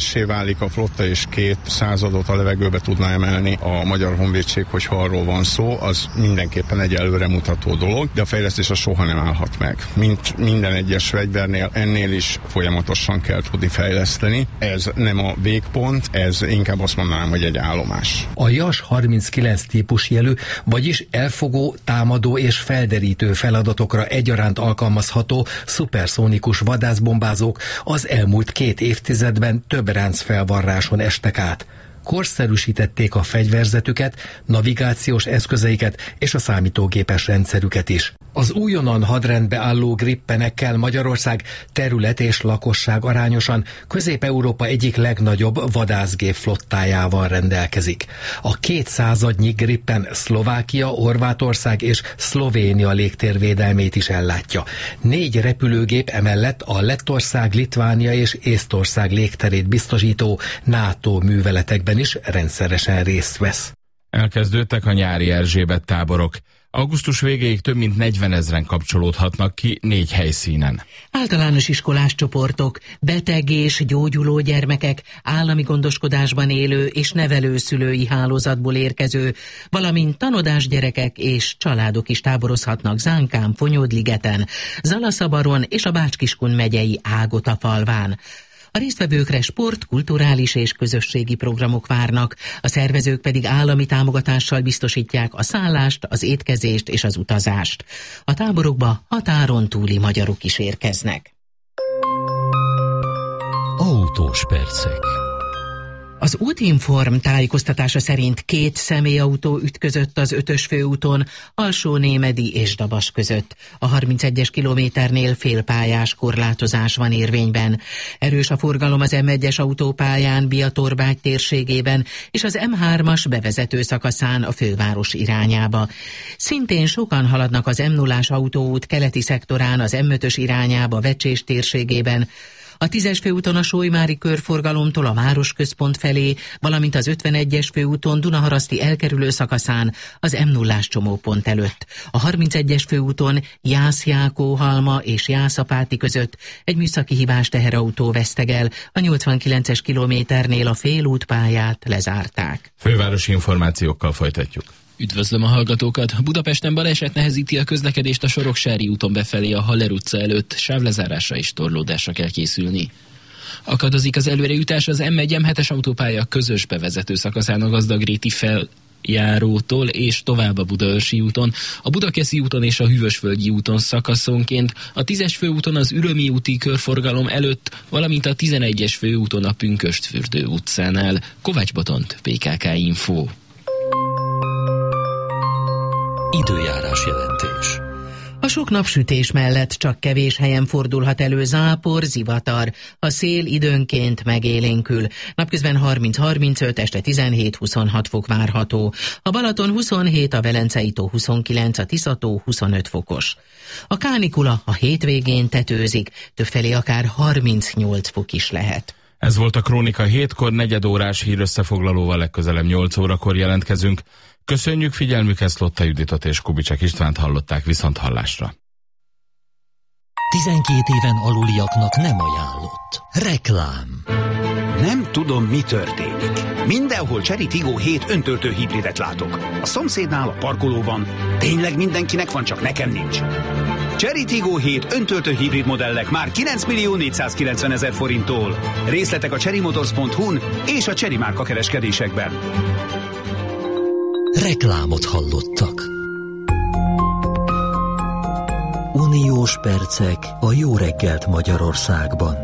veszélyessé válik a flotta, és 2 századot a levegőbe tudna emelni a Magyar Honvédség, hogyha arról van szó, az mindenképpen egy előremutató dolog, de a fejlesztés az soha nem állhat meg. Mint minden egyes fegyvernél, ennél is folyamatosan kell tudni fejleszteni. Ez nem a végpont, ez inkább azt mondanám, hogy egy állomás. A JAS 39 típusjelű, vagyis elfogó, támadó és felderítő feladatokra egyaránt alkalmazható szuperszónikus vadászbombázók az elmúlt 2 évtizedben több ráncfelvarráson estek át. Korszerűsítették a fegyverzetüket, navigációs eszközeiket és a számítógépes rendszerüket is. Az újonnan hadrendbe álló Grippenekkel Magyarország terület és lakosság arányosan Közép-Európa egyik legnagyobb vadászgép flottájával rendelkezik. A 200 Grippen Szlovákia, Horvátország és Szlovénia légtérvédelmét is ellátja. 4 repülőgép emellett a Lettország, Litvánia és Észtország légterét biztosító NATO műveletekben is rendszeresen részt vesz. Elkezdődtek a nyári Erzsébet táborok. Augusztus végéig több mint 40 000 kapcsolódhatnak ki 4 helyszínen. Általános iskolás csoportok, beteg és gyógyuló gyermekek, állami gondoskodásban élő és nevelőszülői hálózatból érkező, valamint tanodás gyerekek és családok is táborozhatnak Zánkán, Fonyódligeten, Zalaszabaron és a Bács-Kiskun megyei Ágotafalván. A résztvevőkre sport, kulturális és közösségi programok várnak, a szervezők pedig állami támogatással biztosítják a szállást, az étkezést és az utazást. A táborokba határon túli magyarok is érkeznek. Autós percek. Az Útinform tájékoztatása szerint 2 személyautó ütközött az 5-ös főúton Alsó-Némedi és Dabas között. A 31-es kilométernél félpályás korlátozás van érvényben. Erős a forgalom az M1-es autópályán Biatorbágy térségében és az M3-as bevezető szakaszán a főváros irányába. Szintén sokan haladnak az M0-ás autóút keleti szektorán az M5-ös irányába Vecsés térségében, a 10-es főúton a Solymári körforgalomtól a városközpont felé, valamint az 51-es főúton Dunaharaszti elkerülő szakaszán az M0-ás csomópont előtt. A 31-es főúton Jász-Jákóhalma és Jászapáti között egy műszaki hibás teherautó vesztegel, a 89-es kilométernél a félútpályát lezárták. Fővárosi információkkal folytatjuk. Üdvözlöm a hallgatókat! Budapesten baleset nehezíti a közlekedést a Soroksári úton befelé a Haller utca előtt, sávlezárásra és torlódásra kell készülni. Akadozik az előrejutás az M1-M7-es autópálya közös bevezető szakaszán a Gazdagréti feljárótól és tovább a Budaörsi úton, a Budakeszi úton és a Hűvösvölgyi úton szakaszonként, a 10-es főúton az Ürömi úti körforgalom előtt, valamint a 11-es főúton a Pünkösdfürdő utcánál. Kovács Botont, PKK Info. Időjárás jelentés. A sok napsütés mellett csak kevés helyen fordulhat elő zápor, zivatar. A szél időnként megélénkül. Napközben 30-35, este 17-26 fok várható. A Balaton 27, a Velencei tó 29, a Tiszató 25 fokos. A kánikula a hétvégén tetőzik, többfelé akár 38 fok is lehet. Ez volt a Krónika 7-kor, 4 órás hírösszefoglalóval legközelebb 8 órakor jelentkezünk. Köszönjük figyelmüket, Szlotta Juditot és Kubicsek Istvánt hallották, viszont hallásra. 12 éven aluliaknak nem ajánlott. Reklám. Nem tudom, mi történik. Mindenhol Chery Tiggo 7 öntöltő hibridet látok. A szomszédnál, a parkolóban. Tényleg mindenkinek van, csak nekem nincs. Chery Tiggo 7 öntöltő hibrid modellek már 9.490.000 forinttól. Részletek a cherrymotors.hu-n és a Chery márka kereskedésekben. Reklámot hallottak. Uniós percek a Jó reggelt Magyarországban.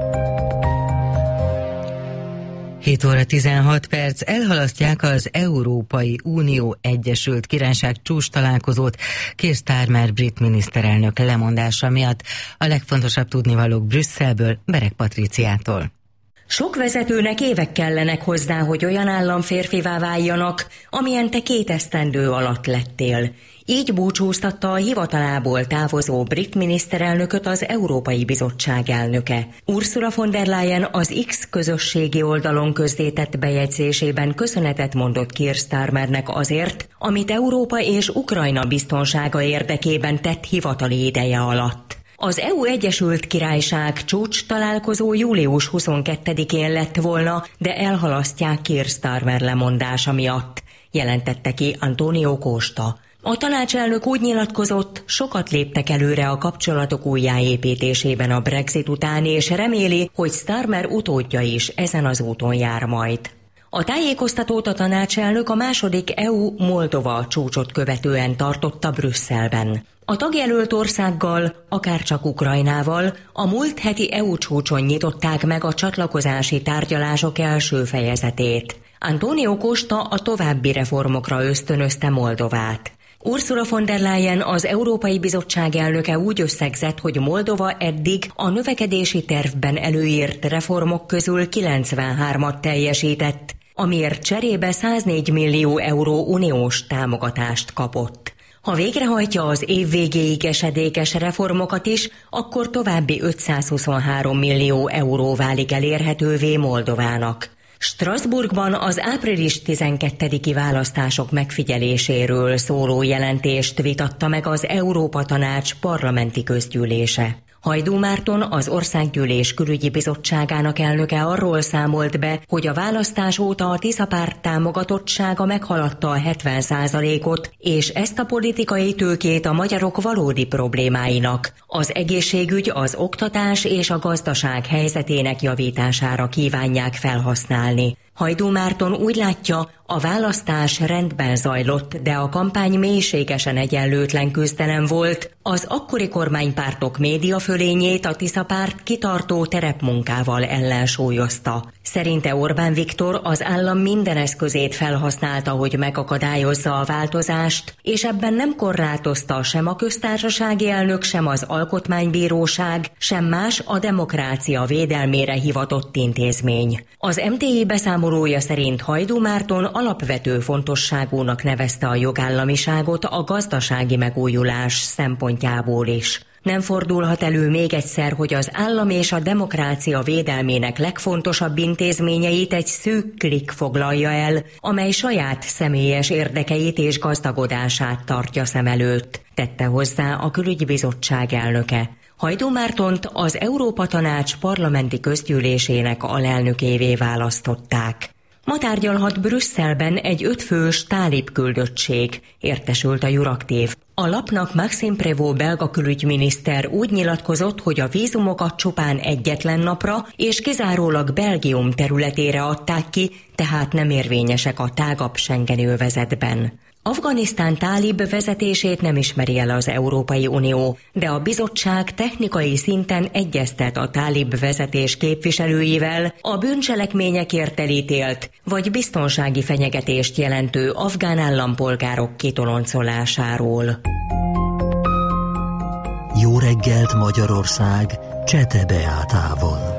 7 óra 16 perc, elhalasztják az Európai Unió Egyesült Királyság csúcs találkozót Keir Starmer brit miniszterelnök lemondása miatt. A legfontosabb tudnivalók Brüsszelből, Bereg Patriciától. Sok vezetőnek évek kellenek hozzá, hogy olyan államférfivá váljanak, amilyen te 2 esztendő alatt lettél. Így búcsúztatta a hivatalából távozó brit miniszterelnököt az Európai Bizottság elnöke. Ursula von der Leyen az X közösségi oldalon közzétett bejegyzésében köszönetet mondott Keir Starmernek azért, amit Európa és Ukrajna biztonsága érdekében tett hivatali ideje alatt. Az EU Egyesült Királyság csúcs találkozó július 22-én lett volna, de elhalasztják Keir Starmer lemondása miatt, jelentette ki Antonio Costa. A tanácselnök úgy nyilatkozott, sokat léptek előre a kapcsolatok újjáépítésében a Brexit után, és reméli, hogy Starmer utódja is ezen az úton jár majd. A tájékoztatót a tanácselnök a második EU-Moldova csúcsot követően tartotta Brüsszelben. A tagjelölt országgal, akárcsak Ukrajnával a múlt heti EU csúcson nyitották meg a csatlakozási tárgyalások első fejezetét. Antonio Costa a további reformokra ösztönözte Moldovát. Ursula von der Leyen, az Európai Bizottság elnöke úgy összegzett, hogy Moldova eddig a növekedési tervben előírt reformok közül 93-at teljesített, amiért cserébe 104 millió euró uniós támogatást kapott. Ha végrehajtja az év végéig esedékes reformokat is, akkor további 523 millió euró válik elérhetővé Moldovának. Strasbourgban az április 12-i választások megfigyeléséről szóló jelentést vitatta meg az Európa Tanács parlamenti közgyűlése. Hajdú Márton, az Országgyűlés Külügyi Bizottságának elnöke arról számolt be, hogy a választás óta a Tisza párt támogatottsága meghaladta a 70%-ot, és ezt a politikai tőkét a magyarok valódi problémáinak, az egészségügy, az oktatás és a gazdaság helyzetének javítására kívánják felhasználni. Hajdú Márton úgy látja, a választás rendben zajlott, de a kampány mélységesen egyenlőtlen küzdelem volt. Az akkori kormánypártok médiafölényét a Tisza párt kitartó terepmunkával ellensúlyozta. Szerinte Orbán Viktor az állam minden eszközét felhasználta, hogy megakadályozza a változást, és ebben nem korlátozta sem a köztársasági elnök, sem az alkotmánybíróság, sem más a demokrácia védelmére hivatott intézmény. Az MTI beszámolója szerint Hajdú Márton alapvető fontosságúnak nevezte a jogállamiságot a gazdasági megújulás szempontjából is. Nem fordulhat elő még egyszer, hogy az állam és a demokrácia védelmének legfontosabb intézményeit egy szűk klik foglalja el, amely saját személyes érdekeit és gazdagodását tartja szem előtt, tette hozzá a Külügyi Bizottság elnöke. Hajdú Mártont az Európa Tanács parlamenti közgyűlésének alelnökévé választották. Ma tárgyalhat Brüsszelben egy 5 fős tálib küldöttség, értesült a Juraktív. A lapnak Maxime Prévost belga külügyminiszter úgy nyilatkozott, hogy a vízumokat csupán egyetlen napra és kizárólag Belgium területére adták ki, tehát nem érvényesek a tágabb Schengeni övezetben. Afganisztán tálib vezetését nem ismeri el az Európai Unió, de a bizottság technikai szinten egyeztet a tálib vezetés képviselőivel a bűncselekményekért elítélt vagy biztonsági fenyegetést jelentő afgán állampolgárok kitoloncolásáról. Jó reggelt Magyarország, Csete Beátával.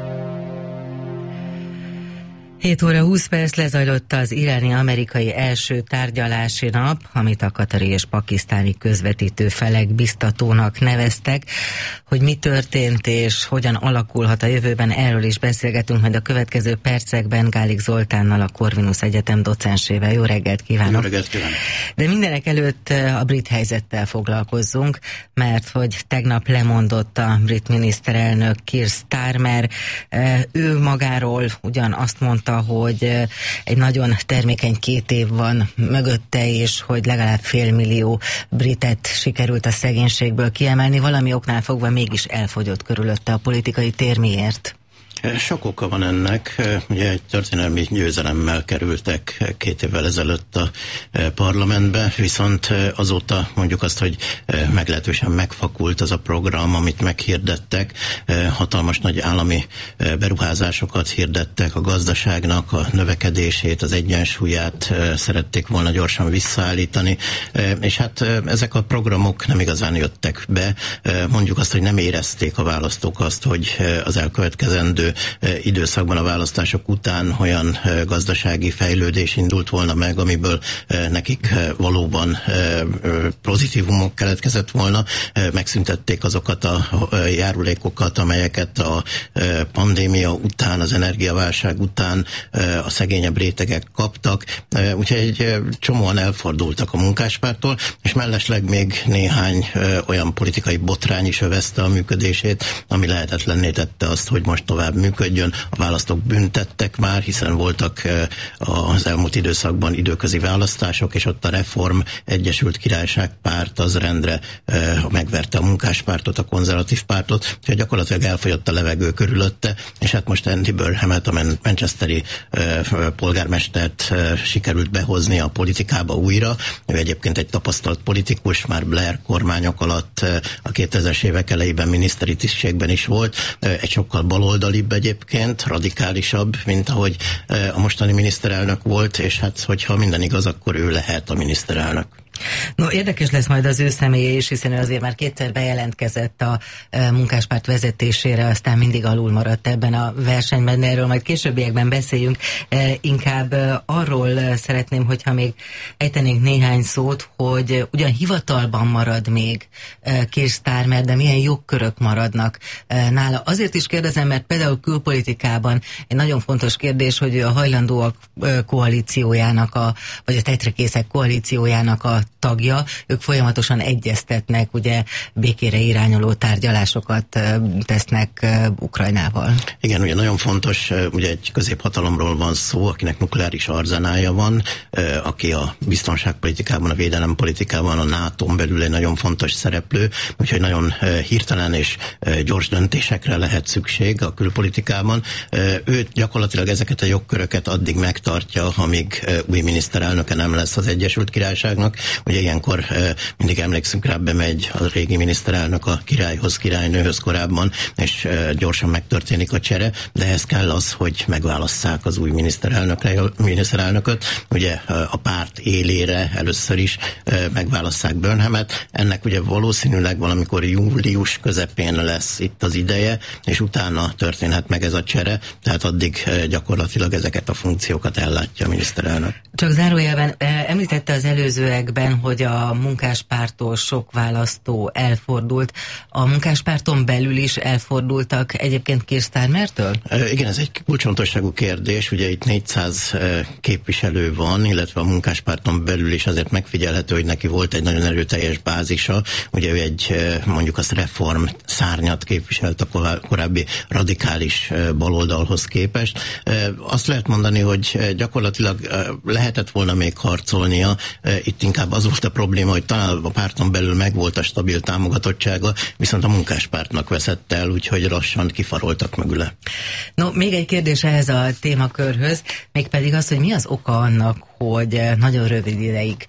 7 óra 20 perc, lezajlott az iráni-amerikai első tárgyalási nap, amit a katari és pakisztáni közvetítő felek biztatónak neveztek. Hogy mi történt és hogyan alakulhat a jövőben, erről is beszélgetünk majd a következő percekben Gálik Zoltánnal, a Corvinus Egyetem docensével. Jó reggelt kívánok! Jó reggelt kívánok! De mindenek előtt a brit helyzettel foglalkozzunk, mert hogy tegnap lemondott a brit miniszterelnök Keir Starmer. Ő magáról ugyan azt mondta, hogy egy nagyon termékeny 2 év van mögötte, és hogy legalább 500 000 britet sikerült a szegénységből kiemelni, valami oknál fogva mégis elfogyott körülötte a politikai tér. Miért? Sok oka van ennek. Ugye egy történelmi győzelemmel kerültek 2 évvel ezelőtt a parlamentbe, viszont azóta mondjuk azt, hogy meglehetősen megfakult az a program, amit meghirdettek. Hatalmas nagy állami beruházásokat hirdettek, a gazdaságnak a növekedését, az egyensúlyát szerették volna gyorsan visszaállítani, és hát ezek a programok nem igazán jöttek be. Mondjuk azt, hogy nem érezték a választók azt, hogy az elkövetkezendő következő időszakban, a választások után olyan gazdasági fejlődés indult volna meg, amiből nekik valóban pozitívumok keletkezett volna, megszüntették azokat a járulékokat, amelyeket a pandémia után, az energiaválság után a szegényebb rétegek kaptak, úgyhogy egy csomóan elfordultak a Munkáspárttól, és mellesleg még néhány olyan politikai botrány is övezte a működését, ami lehetetlenné tette azt, hogy most tovább működjön. A választók büntettek már, hiszen voltak az elmúlt időszakban időközi választások, és ott a Reform Egyesült Királyság párt az rendre megverte a Munkáspártot, a konzervatív pártot, úgyhogy gyakorlatilag elfogyott a levegő körülötte, és hát most Andy Burnhamet, a manchesteri polgármestert sikerült behozni a politikába újra. Ő egyébként egy tapasztalt politikus, már Blair kormányok alatt a 2000-es évek elejében miniszteri tisztségben is volt, egy sokkal baloldalibb egyébként, radikálisabb, mint ahogy a mostani miniszterelnök volt, és hát hogyha minden igaz, akkor ő lehet a miniszterelnök. No, érdekes lesz majd az ő személye is, hiszen ő azért már kétszer bejelentkezett a Munkáspárt vezetésére, aztán mindig alul maradt ebben a versenyben, de erről majd későbbiekben beszéljünk. Inkább arról szeretném, hogyha még ejtenénk néhány szót, hogy ugyan hivatalban marad még Keir Starmer, de milyen jogkörök maradnak nála. Azért is kérdezem, mert például külpolitikában egy nagyon fontos kérdés, hogy a hajlandóak koalíciójának, vagy a tetrekészek koalíciójának a tagja, ők folyamatosan egyeztetnek, ugye békére irányuló tárgyalásokat tesznek Ukrajnával. Igen, ugye nagyon fontos, ugye egy középhatalomról van szó, akinek nukleáris arzenálja van, aki a biztonságpolitikában, a védelempolitikában, a NATO-n belül egy nagyon fontos szereplő, úgyhogy nagyon hirtelen és gyors döntésekre lehet szükség a külpolitikában. Ő gyakorlatilag ezeket a jogköröket addig megtartja, amíg új miniszterelnöke nem lesz az Egyesült Királyságnak. Ugye ilyenkor mindig emlékszünk rá, bemegy a régi miniszterelnök a királyhoz, királynőhöz korábban, és gyorsan megtörténik a csere, de ehhez kell az, hogy megválasszák az új miniszterelnököt. Ugye a párt élére először is megválasszák Burnhamet. Ennek ugye valószínűleg valamikor július közepén lesz itt az ideje, és utána történhet meg ez a csere, tehát addig gyakorlatilag ezeket a funkciókat ellátja a miniszterelnök. Csak zárójelben említette az előzőekben, hogy a Munkáspárttól sok választó elfordult. A Munkáspárton belül is elfordultak egyébként Keir Starmertől? Igen, ez egy kulcsfontosságú kérdés. Ugye itt 400 képviselő van, illetve a Munkáspárton belül is azért megfigyelhető, hogy neki volt egy nagyon erőteljes bázisa. Ugye ő egy, mondjuk azt reform szárnyat képviselt a korábbi radikális baloldalhoz képest. Azt lehet mondani, hogy gyakorlatilag lehetett volna még harcolnia. Itt inkább az volt a probléma, hogy talán a párton belül megvolt a stabil támogatottsága, viszont a Munkáspártnak veszett el, úgyhogy lassan kifaroltak mögüle. No, még egy kérdés ehhez a témakörhöz, mégpedig az, hogy mi az oka annak, hogy nagyon rövid ideig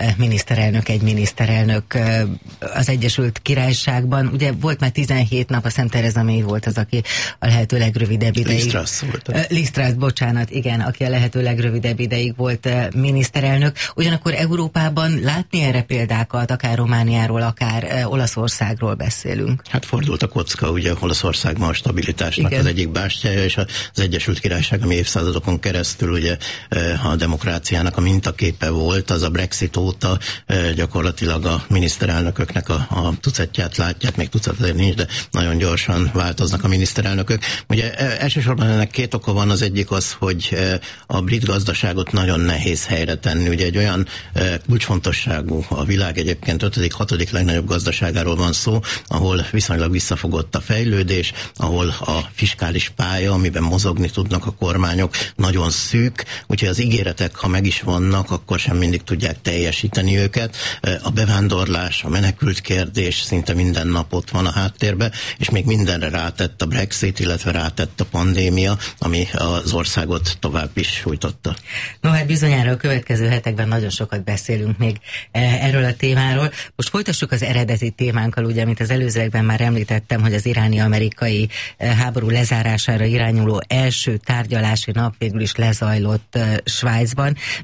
egy miniszterelnök az Egyesült Királyságban. Ugye volt már 17 nap, a Szent Tereza May volt az, aki a lehető legrövidebb ideig... Liz Truss, bocsánat, igen, aki a lehető legrövidebb ideig volt miniszterelnök. Ugyanakkor Európában látni erre példákat, akár Romániáról, akár Olaszországról beszélünk. Hát fordult a kocka, ugye Olaszországban a stabilitásnak az egyik bástyája, és az Egyesült Királyság, ami évszázadokon keresztül ugye a demokráciának a mintaképe volt, az a Brexit óta gyakorlatilag a miniszterelnököknek a tucatját látják, még tucat azért nincs, de nagyon gyorsan változnak a miniszterelnökök. Ugye elsősorban ennek két oka van, az egyik az, hogy a brit gazdaságot nagyon nehéz helyre tenni. Ugye egy olyan kulcsfontosságú, a világ egyébként 5.-6. legnagyobb gazdaságáról van szó, ahol viszonylag visszafogott a fejlődés, ahol a fiskális pálya, amiben mozogni tudnak a kormányok, nagyon szűk, úgyhogy az ígéretek, ha meg is vannak, akkor sem mindig tudják teljesíteni őket. A bevándorlás, a menekült kérdés szinte minden nap ott van a háttérben, és még mindenre rátett a Brexit, illetve rátett a pandémia, ami az országot tovább is sújtotta. No, hát bizonyára a következő hetekben nagyon sokat beszélünk még erről a témáról. Most folytassuk az eredeti témánkkal, ugye, amit az előzőekben már említettem, hogy az iráni-amerikai háború lezárására irányuló első tárgyalási nap végül is lezajlott Svájcban.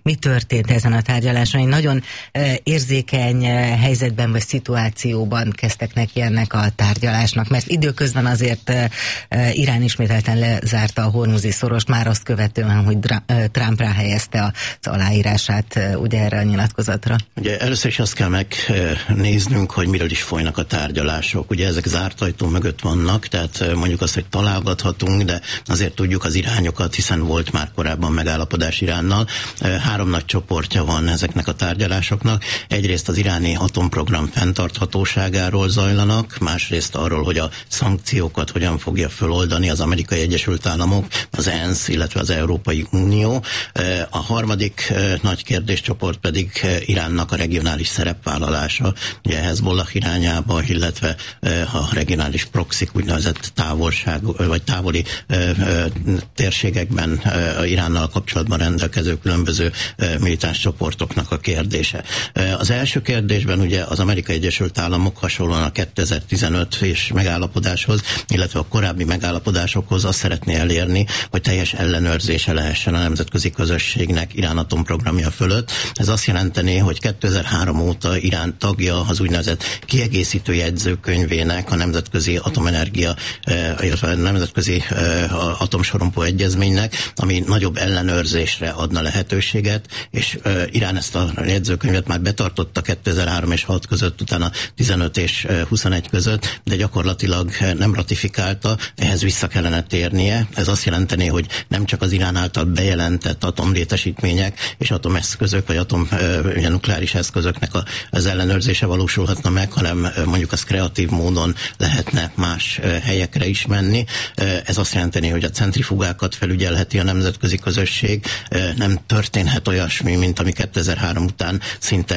mi történt ezen a tárgyaláson. Egy nagyon érzékeny helyzetben vagy szituációban kezdtek neki ennek a tárgyalásnak, mert időközben azért Irán ismételten lezárta a hormuzi szorost, már azt követően, hogy Trump ráhelyezte az aláírását ugye erre a nyilatkozatra. Ugye először is azt kell megnéznünk, hogy miről is folynak a tárgyalások. Ugye ezek zárt ajtó mögött vannak, tehát mondjuk azt, hogy találgathatunk, de azért tudjuk az irányokat, hiszen volt már korábban megállapodás Iránnal. 3 nagy csoportja van ezeknek a tárgyalásoknak. Egyrészt az iráni atomprogram fenntarthatóságáról zajlanak, másrészt arról, hogy a szankciókat hogyan fogja föloldani az Amerikai Egyesült Államok, az ENSZ, illetve az Európai Unió. A harmadik nagy kérdéscsoport pedig Iránnak a regionális szerepvállalása, ugye Hezbollah irányába, illetve a regionális proxik, úgynevezett távolság, vagy távoli térségekben Iránnal kapcsolatban rendelkező különböző militáns csoportoknak a kérdése. Az első kérdésben ugye az Amerikai Egyesült Államok hasonlóan a 2015 és megállapodáshoz, illetve a korábbi megállapodásokhoz azt szeretné elérni, hogy teljes ellenőrzése lehessen a nemzetközi közösségnek Irán atomprogramja fölött. Ez azt jelenteni, hogy 2003 óta Irán tagja az úgynevezett kiegészítő jegyzőkönyvének, a Nemzetközi Atomenergia, illetve a Nemzetközi Atomsorompó Egyezménynek, ami nagyobb ellenőrzésre adna lehetőséget, és Irán ezt a jegyzőkönyvet már betartotta 2003 és 6 között, utána 15 és 21 között, de gyakorlatilag nem ratifikálta, ehhez vissza kellene térnie. Ez azt jelenteni, hogy nem csak az Irán által bejelentett atomlétesítmények és atomeszközök, vagy nukleáris eszközöknek az ellenőrzése valósulhatna meg, hanem mondjuk az kreatív módon lehetne más helyekre is menni. Ez azt jelenteni, hogy a centrifugákat felügyelheti a nemzetközi közösség, nem történhet olyasmi, mint ami 2003 után szinte